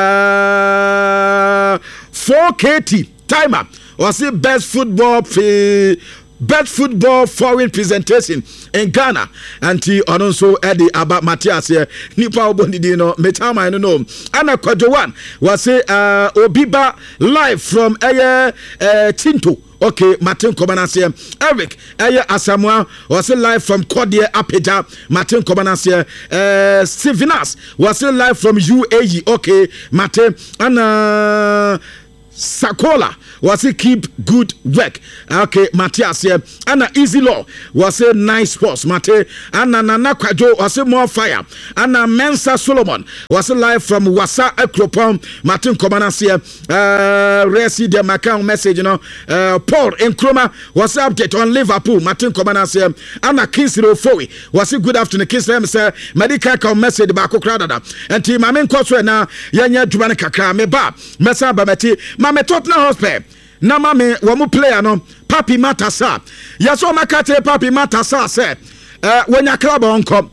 Speaker 1: uh four K T timer was the best football p best football foreign presentation in Ghana and on also Eddie about Matthias here nipa obondidi no metama I know ana kwajo one was say uh Obiba live from uh, uh Tinto. Okay, Martin Kobanasier, Eric, Aya Asamoah was live from Cordier Apeja, Martin Kobanasier, uh, Stevenas was live from U A E. Okay, Martin, and uh, Sakola was a keep good work. Okay, Matthias here. Anna Easy Law was a nice sports. Mate. Anna Nana Kwajo was a more fire. Anna Mensa Solomon was a live from Wasa Ekropon. Martin Kobanas here. Uh, Resi de Macau message, you know. Uh, Paul Nkrumah was update on Liverpool. Martin Kobanas here. Anna Kinsley Ofoe was a good afternoon. Kinsley say medical message bako kradada. And team Mamin Koswe na yanya Jumane Kakra me ba. Mesa Babeti. Mame Tottenham Hotspur. Na mame wamu player no Papi Matasa. Yaso makate Papi Matasa say uh, when your club onko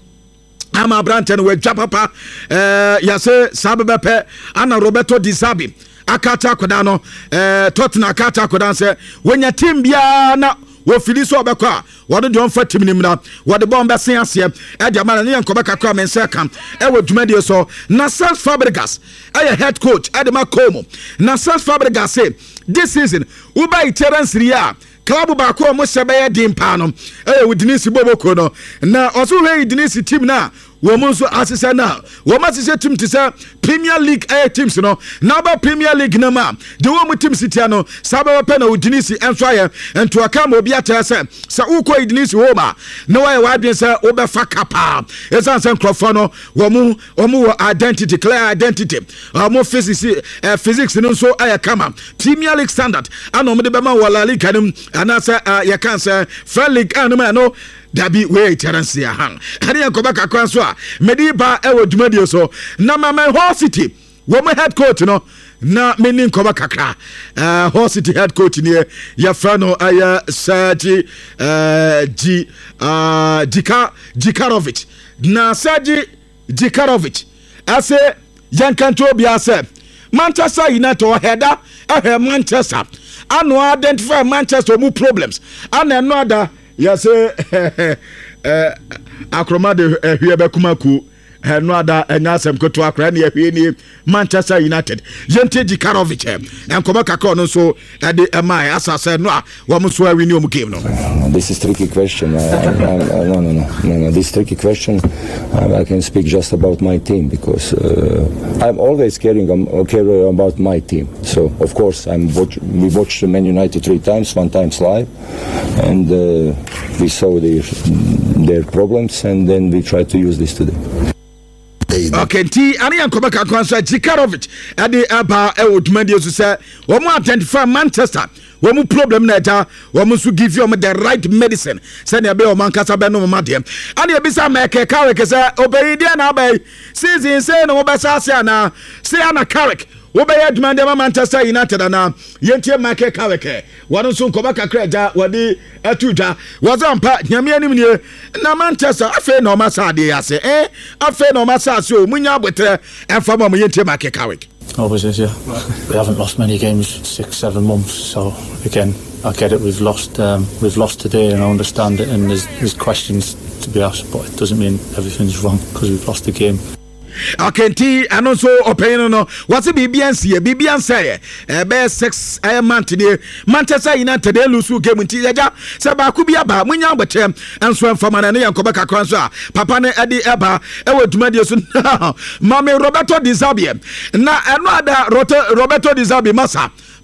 Speaker 1: ama Branton we japapa uh, yase sabebepe ana Roberto Di Zabi akata kodano uh, Tottenham akata kodan say when your team bia na wo fili so obekwa wo de on fatim nimra wo de bomba sen ase e de mara ne yankoba kakra men se kam e wo dwumade so na Cesc Fabregas e head coach e de makomo na Cesc Fabregas say this season uba iterance ria club ba ko mo sebe ye dimpa no e wo dinisi boboko no na oso we dinisi team na wo mo so asese na wo ma asese team ti say Premier League eh teams no na ba Premier League na ma de wo mo team city no sabe pe na udinisi enso aye ento aka ma obi ata say sa uko udinisi wo ma na wa wa adwen say wo be fa kapa esan say crofo no wo mo wo mo identity clear identity wo physics eh, physics no so aye kama Premier League standard ana mo de be ma wala league kanum ana say uh, ya kan say Friend League anu ma no dabi we terence ya han ani yakoba kakwan so a medi ba e wo dwumadie so na mama Hull City wo mo head coach no na meni nkoba kakra uh, Hull City head coach ni ya frano aya Sergi uh, G uh, Dika Dikarovic na Sergi Dikarovic ase yankanto bia se Manchester United or header eh Manchester anu identify Manchester mu problems and no other yes eh eh akromade ehwe bekumaku no ada enyasem koto akra na ehwe ni Manchester United yente Dikarovic enkoba kakọ no so e de emai asase no a wo so awini om game no.
Speaker 2: This is tricky question. I, I, I, no, no, no, no, no. This tricky question. I, I can speak just about my team because uh, I'm always caring, um, caring about my team. So of course, I'm watch, we watched Man United three times, one times live, and uh, we saw their their problems, and then we try to use this today.
Speaker 1: Okay, T. Ani yankoba kakwanso Dikarovic ade aba e odumade so say wo mo identify Manchester wo mo problem na eta wo mo so give you the right medicine say na be o man kasa be no ma dem ani e bisa make Carrick say obey dia na bay season say no be sa ase na say ana Carrick wo be aduma dem Manchester United na yentie make Carrick wonu so nkoba kakra ja wodi atudha wazampa nyame anim nie na Manchester afa na o ma sa de ase eh afa na o ma sa ase o munya abotre enfa ma mo yentie make Carrick.
Speaker 3: Always is, yeah. We haven't lost many games, six, seven months. So again, I get it. We've lost, um, we've lost today, and I understand it. And there's, there's questions to be asked, but it doesn't mean everything's wrong because we've lost the game.
Speaker 1: Okay, T. And also, opinion no. What's the B B N C? B B N say, eh, best six eh man today. Manchester United they lose game until ya. Saba kubia ba munya betem. And so from an ane yankoba kakwanso. Papa ne Eddie Eba. Ewe dumadi so. Mame Roberto Di Zabi. Na eno ada Roberto Di Zabi masa.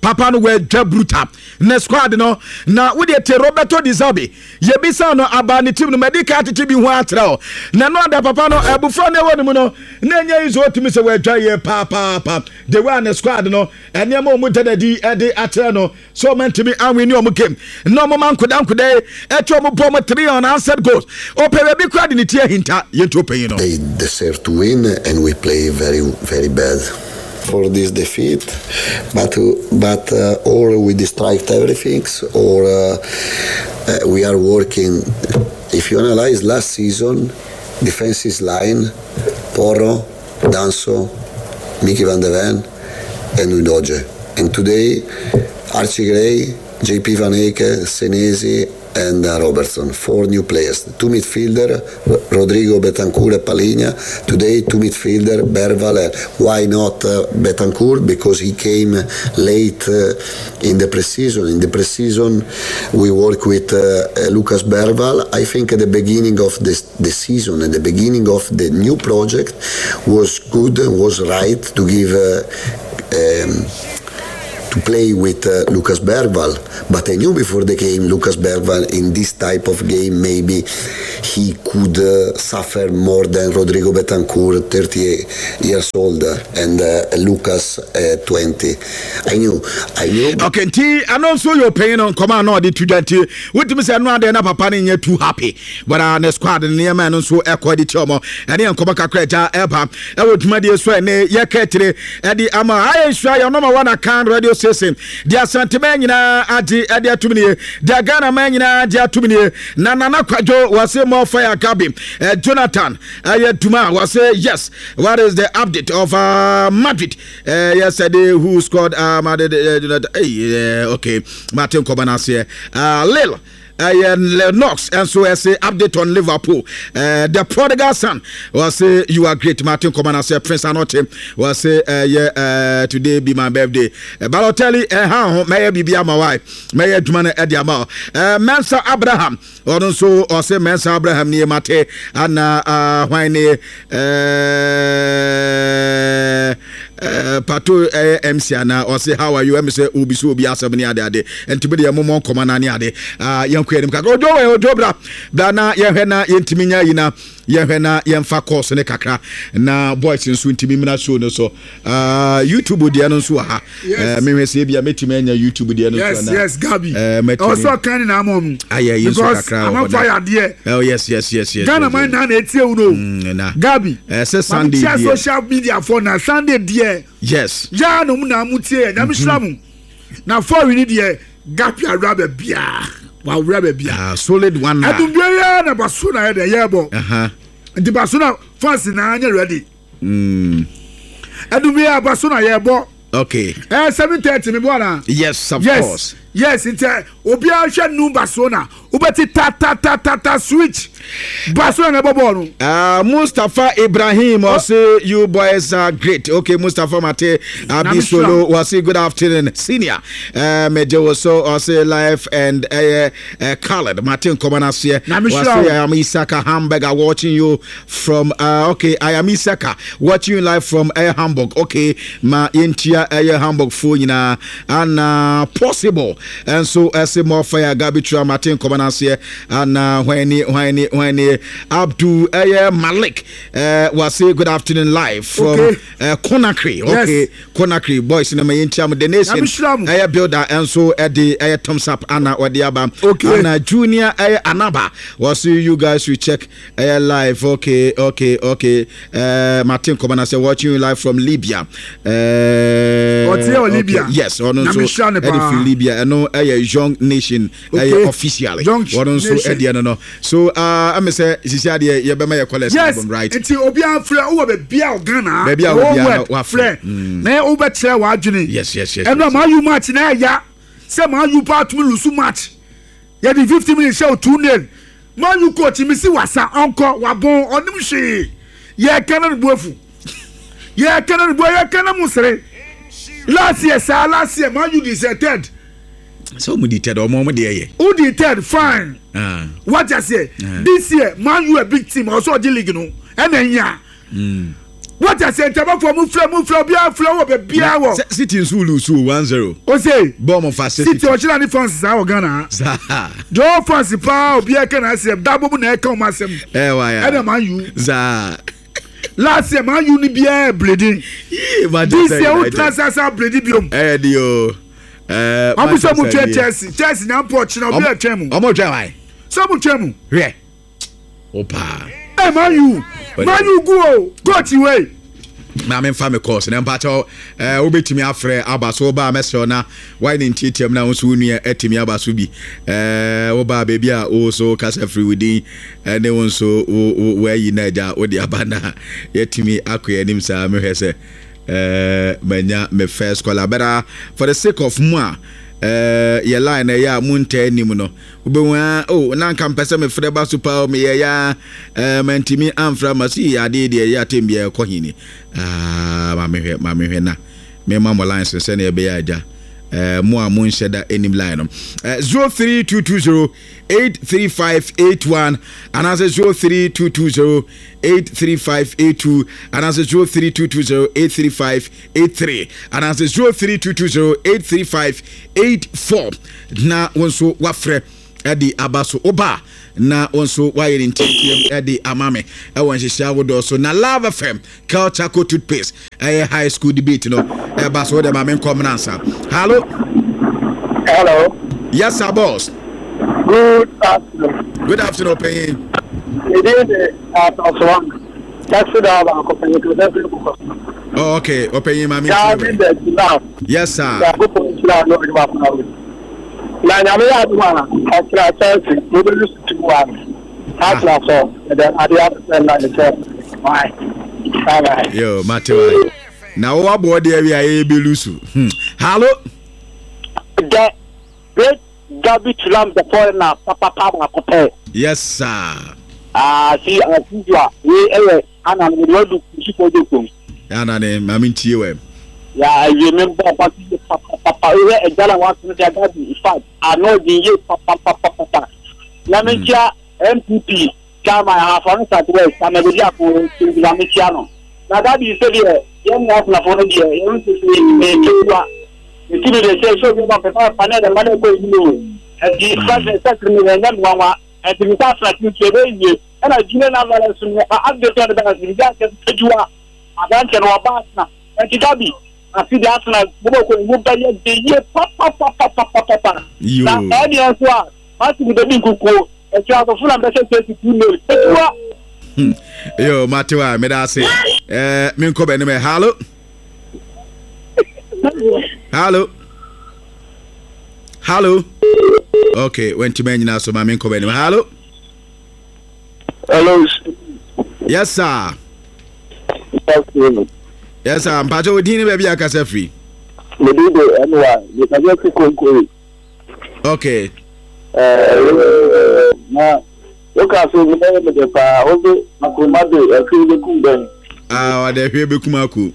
Speaker 1: papa no we dwa bruta na squad no na we de te Roberto Di Zerbi ye bisa no aba ne team no medical tete bi ho atra o na no da papa no ebufra na wonu mu no na nya izo otimi se we dwa ye pa pa pa the one na squad no ene ma omu tadadi e de atra no so man to be anwe ni omu game no mo man kodan kodai e to mo bom three unanswered goals o pe be crowd ni tie hinta ye to pay no.
Speaker 4: They deserve to win and we play very very bad for this defeat, but but uh, or we distract everything, or uh, uh, we are working. If you analyze last season, defensive line, Porro, Danso, Mickey van de Ven, and Udoge, and today Archie Gray, J P Van Eke, Senesi, and uh, Robertson, four new players. Two midfielder, Rodrigo Betancourt and Palinha. Today, two midfielder, Berval. Why not uh, Betancourt? Because he came late uh, in the pre-season. In the pre-season, we work with uh, uh, Lucas Berval. I think at the beginning of this, the season, at the beginning of the new project, was good and was right to give uh, um, to play with uh, Lucas Berval, but I knew before the game Lucas Berval in this type of game maybe he could uh, suffer more than Rodrigo Betancourt, thirty years old, and uh, Lucas uh, twenty. I knew, I knew.
Speaker 1: Okay, T, I know so you're paying on command no the two twenty. What me say no dey na papa ni too happy, but uh, the squad near man so equal the chomo, and then come back craja elpa. I would my dear so ne ye ketire e di ama I sure your number one account radio station dia sentiment nyina adi adi atumini dia Ghana man nyina adi atumini na nana kwajo was more fire Gabi uh, Jonathan uh, Duma was say yes what is the update of uh, Madrid uh, yesterday who scored uh, Madrid uh, uh, okay Martin Kobanasi uh, Lille Uh, Lennox and so I say update on Liverpool. Uh, the prodigal son was say you are great. Martin Coman say Prince Anote was say uh, yeah uh, today be my birthday. Uh, Balotelli eh how may be my wife may Jumana Ediama uh, Mensa Abraham or also or say Mensa Abraham near Mate and uh when uh Uh, Pato uh, M C na or say how are you? M say Ubi so be asabni ade ade and to be the moment command ani ade ah yan kwedem ka ojo we ojo bra da na ye hwe na yentimi nya yina ye hwe na ye mfa course ne kakra na boys nso ntimi mina show no so ah YouTube dia no so ha eh me hwe say bia metimi anya YouTube dia no so
Speaker 5: na yes Gabi
Speaker 1: eh
Speaker 5: also kan na mom
Speaker 1: aye yin so kakra
Speaker 5: am fire there
Speaker 1: oh yes yes yes yes
Speaker 5: Ghana man na na etie uno Gabi
Speaker 1: eh say Sunday
Speaker 5: dia social media for na Sunday there
Speaker 1: yes
Speaker 5: ya no mu na mutie na misramu na for we need there Gabi arabe bia wa arabe bia
Speaker 1: ah solid one na
Speaker 5: adum bia na baso na de yebo
Speaker 1: aha
Speaker 5: ndi baso na fans na anya ready
Speaker 1: mm
Speaker 5: adum bia baso na yebo
Speaker 1: okay
Speaker 5: eh seven thirty me bona
Speaker 1: yes of
Speaker 5: yes.
Speaker 1: course
Speaker 5: yes it's obi a hwe nu baso na ubeti ta ta ta ta ta switch baso na bobo no
Speaker 1: uh Mustafa Ibrahim was say you boys are great. Okay, Mustafa Mate Abi Solo was say good afternoon senior uh Mejo was so or say live and uh, uh Khaled Martin Komanasi was say I am Isaka Hamburger watching you from uh okay I am Isaka watching you live from uh, Hamburg. Okay, ma intia uh, Hamburg phone na and uh, possible and so I say more fire Gabi Tra Martin Komanasi and uh, when he, when he, when he, Abdul uh, Malik uh, was say good afternoon live from okay. uh, Conakry. Okay, yes. Conakry boys in the Mayintiam the nation. I builder and so at the uh, thumbs up Anna or the Abba. Okay, and uh, Junior uh, Anaba was see you guys we check uh, live. Okay, okay, okay. Uh, Martin Komanasi watching you live from Libya. Uh,
Speaker 5: What's your okay. Libya?
Speaker 1: Yes, or no so from Libya. I know a young nation okay. uh, officially. Young nation. No. So uh I'm say sisi ade ye be ma ye collect album right.
Speaker 5: Enti obi afre wo be bia Ghana.
Speaker 1: Be bia wo bia wa
Speaker 5: afre. Na wo be kire wa adwene.
Speaker 1: Yes yes yes.
Speaker 5: And no man you match na ya. Say man you part me lose match. Ye di fifty minutes show two nil. Man you coach me si wasa onko wa bon onim hwe. Ye kana buafu. Ye kana bu ye kana musre. Last year sa last year man you deserted.
Speaker 1: So we did or more there.
Speaker 5: Who did fine?
Speaker 1: Uh,
Speaker 5: what I say? Uh, this year, man, you a big team. Also, the league, no, and then yeah.
Speaker 1: Mm.
Speaker 5: What I say, Taba for Mufra, Mufra, Bia, Flower, Bia,
Speaker 1: City Zulu, one zero.
Speaker 5: O say,
Speaker 1: Bomb of facility.
Speaker 5: City or Chilani France, our Ghana. Joe Fancy Power, Bia can I say, double neck on myself. Eh, why? I don't mind you. Za. Last year, man, you need be bleeding. This year, who transfers are bleeding biome. Eh, dio. Eh, I'm so much Chelsea. Chelsea now porch now be a chemu.
Speaker 1: I'm not trying.
Speaker 5: So much chemu.
Speaker 1: Yeah. Opa.
Speaker 5: Hey, man, you. Man, you go. Go to way.
Speaker 1: Na me fa me course na mpacho eh obetimi afre abaso ba meso na why in titiam na so nua etimi abaso bi eh oba baby a o so kasa free within eh ne won so where you naja o di abana yetimi akoya nim sa me hwese eh manya me first collabora for the sake of moi eh ye line ya munta nim no obewa oh na nka mpese me frɛ ba super me ya eh mantimi amfra masi ya de de ya tembia ko hini ah ma me hwe ma me hwe na me ma mo line se na ebe ya aja eh mo a mun sheda enim line no eh zero three two two zero eight three five eight one and as zero three two two zero eight three five eight two and as zero three two two zero eight three five eight three and as zero three two two zero eight three five eight four na wonso wafre edi abaso oba na wonso wire intake edi amame e won hihia wodo so na Love F M culture co toothpaste eh high school debate no e ba so de ma men come answer. Hello.
Speaker 6: Hello.
Speaker 1: Yes sir boss.
Speaker 6: Good afternoon.
Speaker 1: Good afternoon Penny.
Speaker 6: It is at one. That's the
Speaker 1: Oh okay, open my yes sir.
Speaker 6: Na nyame ya aduma akra Chelsea we will lose two one. Atla so and then at the other line the same. Why? Bye.
Speaker 1: Yo, Matewa. Na wo abo de wi aye be lose. Hello.
Speaker 6: The great Gabi Tulam the foreigner papa papa papa.
Speaker 1: Yes sir.
Speaker 6: Ah, see as usual we eh ana we do people do.
Speaker 1: Ana ne mami tie we.
Speaker 6: Yeah, I remember Papa Papa a Jala wants to get in fact, I know the year Papa Papa Papa. Lamentia M P P, Kama half on Saturday, Samaria for Lamiciano. Now that is the young one for the year, you want to see the Timmy say so about the panel and money going to at the president settlement and then one at the Massa to and I didn't have a update on the you are a bunch of Basna and Gabi. I see the Arsenal will be the year papa papa papa papa. Now, audience was asking the big cocoa, a child of full ambassador to two
Speaker 1: Hmm. Yo, Matewa, me da say. Eh, me ko be me hello. Hello. Hello. Okay, when to me nyina so ma me ko be me hello.
Speaker 6: Hello.
Speaker 1: Yes sir.
Speaker 6: Yes,
Speaker 1: yes sir, mpacho odini be bia kasa free.
Speaker 6: Me do the anyway, you can just go.
Speaker 1: Okay.
Speaker 6: Eh, na look at so me the pa obi akomade akiri ku ben.
Speaker 1: Ah, wa de hwe be kumaku.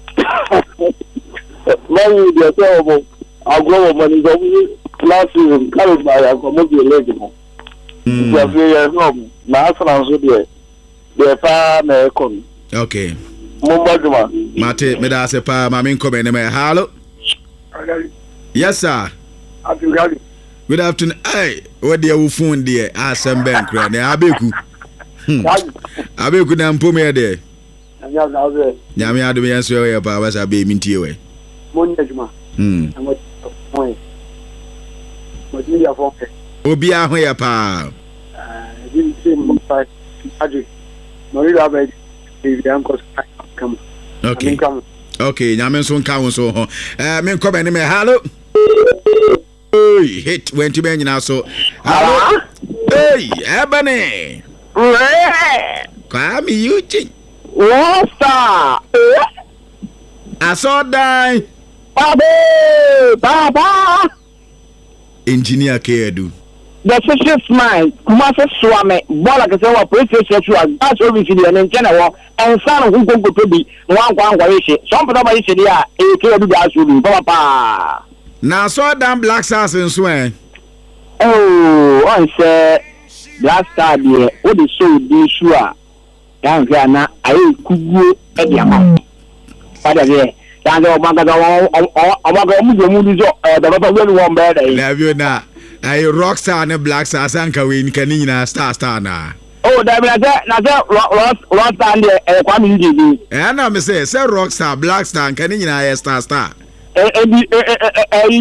Speaker 6: Man you dey tell me agro money go last season carry my akomade leg mo.
Speaker 1: Hmm.
Speaker 6: Ya fe ya no, na Arsenal so dey. Dey pa na ekon.
Speaker 1: Okay.
Speaker 6: Mumbaduma.
Speaker 1: Mate, me da se pa ma me ko be me hello. Yes sir.
Speaker 6: Abdul
Speaker 1: Good afternoon. Hey, what do you phone there? Asem ben kra na abeku. Hmm. Abeku na mpo me there.
Speaker 6: Anya na ze.
Speaker 1: Nyame ado me yanso we pa ba sa be mintie we.
Speaker 6: Moni aduma.
Speaker 1: Hmm.
Speaker 6: Amo point. Mo di ya fon ke.
Speaker 1: Obi a ho ya pa.
Speaker 6: Ah, di se mo pa aju. No ri da ba di di anko come.
Speaker 1: Okay. Okay, nyame so nka won so ho. Eh, me ko be ne me hello. Hey, hit went to be now so. Hello. Hey, Ebony. Come you ching.
Speaker 6: Yes, sir.
Speaker 1: I saw die.
Speaker 6: Baba, Baba.
Speaker 1: Engineer Kedu.
Speaker 6: The fishes mind, Kumasa Swame, Bola Kasawa, Precious, that's what we see in general, and son who go to be one one way. Some of them say, yeah, a clear gas will be Papa.
Speaker 1: Now, saw damn Black Stars in Swain.
Speaker 6: Oh, I said, Black Star, dear, what is so be sure. yan fi ana ayi kuguo e di ama pada ye yan do ma ga do o ma ga mu do mu di so e da ba we won be da yi
Speaker 1: na bi na ayi rockstar ne black star sanka we ni kan nyina star star na
Speaker 6: oh da bi na se na se rockstar ndi e kwa mi ndi di
Speaker 1: eh na me say say rockstar black star kan nyina ya star star
Speaker 6: eh eh eh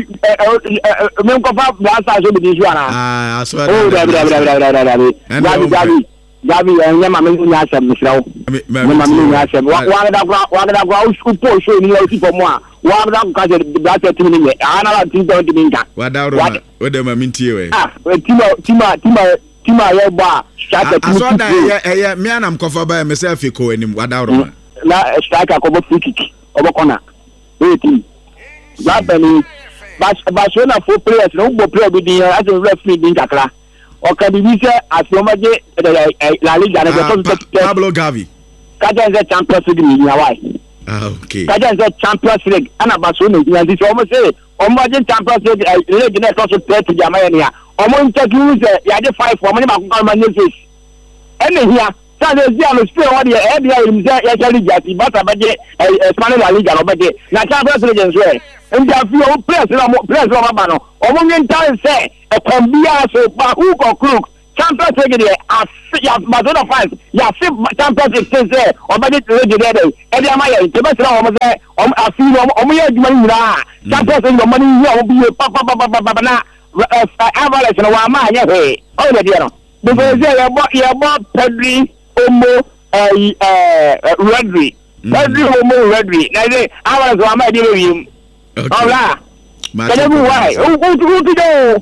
Speaker 6: eh men ko fa black star so bi di so ana
Speaker 1: ah aso
Speaker 6: oh da bi da bi da bi da da da bi da bi Gabi enya ma me nya asem misrawo me ma me nya asem wa wa da kwa wa da kwa u po show ni o ti pomo a wa da ka je da te timi ni ana la ti do ti nka
Speaker 1: wa da ro o de ma mintie we
Speaker 6: ah tima tima tima tima ye ba strike ti
Speaker 1: aso da ye ye me anam kofa ba me se afiko anim wa da ro
Speaker 6: na strike ko bo free kick obo corner e ti la bani ba ba so na four players no bo player bi din as referee din kakra Okadibise asiomaje la liga na
Speaker 1: uh, Pablo Gavi.
Speaker 6: Kaja is Champions League ni Hawaii.
Speaker 1: Ah okay.
Speaker 6: Kaja is Champions League ana Barcelona ni ndi so mo say omoje Champions League league na so thirty jamaya ni ya. Omo interview say ya de five omo ni makoko ma ni face. Ene hia sa de zia no Spain wa de e bia im say ya chali jati bata baje Spanish La Liga no baje na Champions League nso e. Ndi afi o press na mo press na ba no. Omo ni tan say e kombia so ba who go crook Champions League there as ya Madonna fans ya see Champions League say o ba de league there e dey am ya te be say o mo say o afi o mo ye adwuma ni ra Champions League o mo ni ya o bi pa pa pa pa pa na Avalanche na wa ma anya he o de there no because ya bo ya bo Pedri Omo eh eh Rodri Pedri Omo Rodri na dey Avalanche wa ma dey wi okay ola Kele mu why o o tu do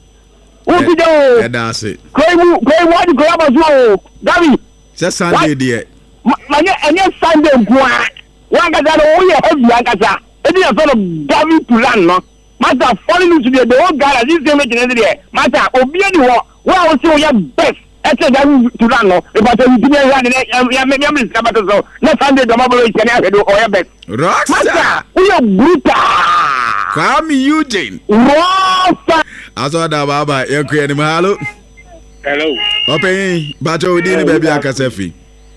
Speaker 6: Who do?
Speaker 1: Yeah, that's it.
Speaker 6: Koi mu koi mu adi koi abazu o. Gabi.
Speaker 1: Just Sunday there.
Speaker 6: Manye enye Sunday kwa. Wanga da o ye heavy akasa. Edi ya sort of Gabi Tulan no. Mata falling into the whole guy this game in there. Mata obi edi wo. Wa o si o ya best. Ese Gabi Tulan no. E ba se bi ya ya ya me me me skabato so. Na Sunday do mabolo ise na hedo o ya best.
Speaker 1: Rockstar.
Speaker 6: Mata o ya brutal.
Speaker 1: Kwame Eugene.
Speaker 6: Rockstar.
Speaker 1: Aso da baba ye kwe ni mahalo.
Speaker 6: Hello.
Speaker 1: Open bacho odi ni baby akasefi.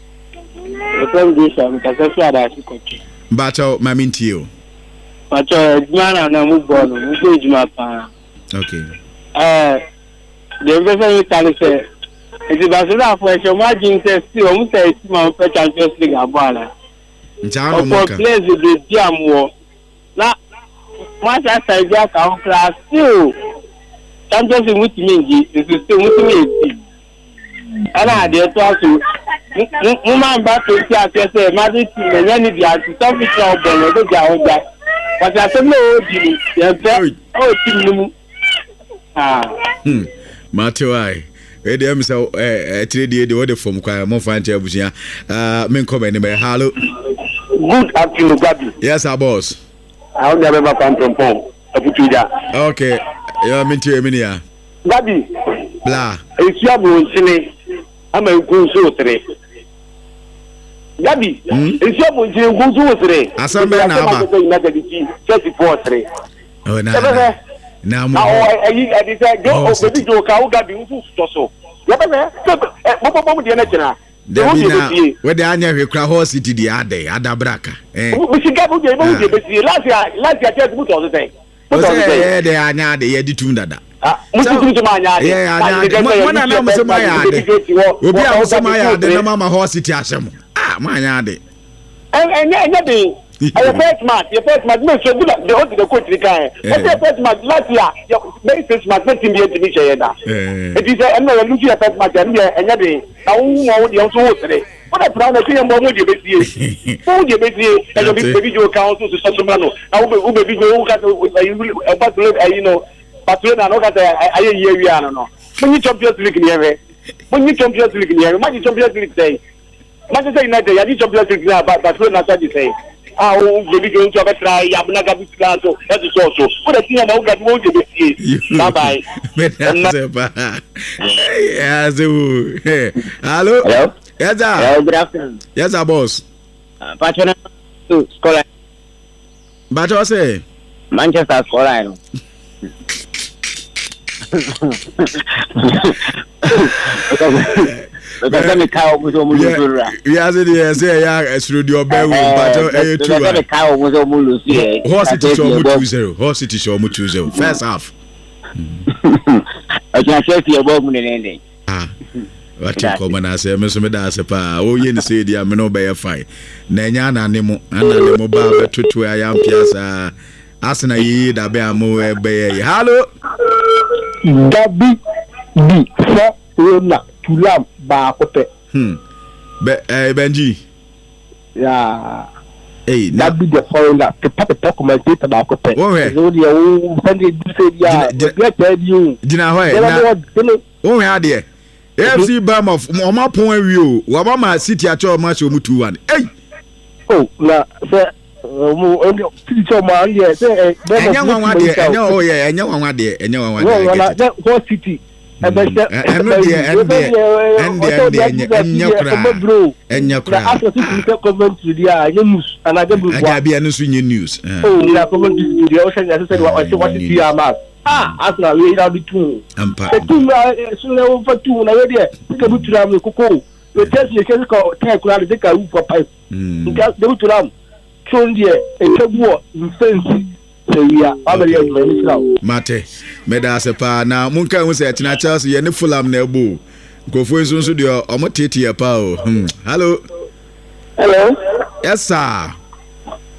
Speaker 6: Open this am kasefi ada sikochi.
Speaker 1: Bacho mamintio.
Speaker 6: Bacho jumana na mu bolo, mu go juma pa.
Speaker 1: Okay.
Speaker 6: Eh the person tell say it Barcelona for show margin say see o mu say see ma for Champions League abala.
Speaker 1: Nchano moka.
Speaker 6: For players the diam wo. Na Manchester City ka class still Champions League mutimi is still mutimi. Ana de to aso. Mo ma ba to ti afese Madrid team me ni dia to top it up bele do dia oja. But I say no di ye be o team mu. Ah.
Speaker 1: Hmm. Matthew ai. We dey am say eh three dey dey the form kwa mo fan che abusia. Ah men come ni me hello.
Speaker 6: Good afternoon Gabi.
Speaker 1: Yes our boss.
Speaker 6: I don't ever come from Pong.
Speaker 1: Okay. You mean to me ya.
Speaker 6: Gabi.
Speaker 1: Blah.
Speaker 6: It's your boy I'm a good so three. Gabi. It's your boy good so three.
Speaker 1: Asambe na aba.
Speaker 6: thirty-four three.
Speaker 1: Oh na. Na mo.
Speaker 6: Ah eh I say go baby jo ka o Gabi nfu so. Ya be eh mo mo mo de na kina.
Speaker 1: Dabina, where the anya hwekra horse city di ade adabraka eh
Speaker 6: we should get we dey be last year last year just put all the thing
Speaker 1: put all the thing eh the anya ade ye di tun dada
Speaker 6: ah we tun tun ma anya ade
Speaker 1: yeah anya mo na na mo se ma ya ade obi a mo se ma ya ade na mama horse city asem ah ma anya ade
Speaker 6: en en en dey your first match your first match no so good the hold the coach kan eh your first match last year your very first match team be team share da eh it is en no you your first match en en dey na wo wo dey so wo tere what a brown na say mo mo dey be tie mo dey be tie e go be baby jo kan so so so no na wo baby jo wo ka e ba to you know Barcelona no ka aye ye wi ano no mo ni Champions League ni ewe mo ni Champions League ni ewe ma ni Champions League say Manchester United ya ni Champions League na Barcelona sa di say ah o baby go into a try ya buna ga bisla so that's so so what the thing about that mo dey be tie bye bye
Speaker 1: yeah so hello
Speaker 6: hello
Speaker 1: yes sir
Speaker 6: hello good afternoon
Speaker 1: yes sir boss
Speaker 6: uh, Barcelona to score
Speaker 1: but what say
Speaker 6: Manchester score line Let me cow with Omulu.
Speaker 1: Yes, it is. Yeah, through your bed with battle. Let me
Speaker 6: cow with Omulu.
Speaker 1: Horse it is almost two zero. Horse it is almost two zero. First half.
Speaker 6: I can say your woman in ending.
Speaker 1: Ah. What you come and I say, Miss Medasa, oh, you say, dear, me no bear fine. Nanya Nemo, and Nemo Baba to I am Piazza. Asana ye da bear more bear. Hello,
Speaker 7: Gabi B. Four Rona to Lam Bacope.
Speaker 1: Hmm. Benji.
Speaker 7: Yeah.
Speaker 1: Hey,
Speaker 7: that be the foreigner to put a document about Cope.
Speaker 1: Oh, hey. Oh, yeah, dear. F C Bournemouth, Mama Point View, Wabama City at your match of two one. Hey! Oh, now, sir, only teacher man, yes, and young one, dear, and oh, yeah, and young one, dear, and young one, what city? And and and and your and your crowd. After comment to the news, and I don't be announcing news. Oh, you are coming to the ocean. I said, what what is your mouth? Ah, as now we are between. I'm part. Two so for two. Now we are. We can put them in cocoa. We test the case called take around the car for pipe. Hmm. Because they put them. Show there a table in fancy. Mate, medase pa na munka hu se tina Chelsea ye ne Fulham na ebu. Gofo nso nso de o mo tete ya pa o. Hello.
Speaker 6: Hello.
Speaker 1: Yes sir.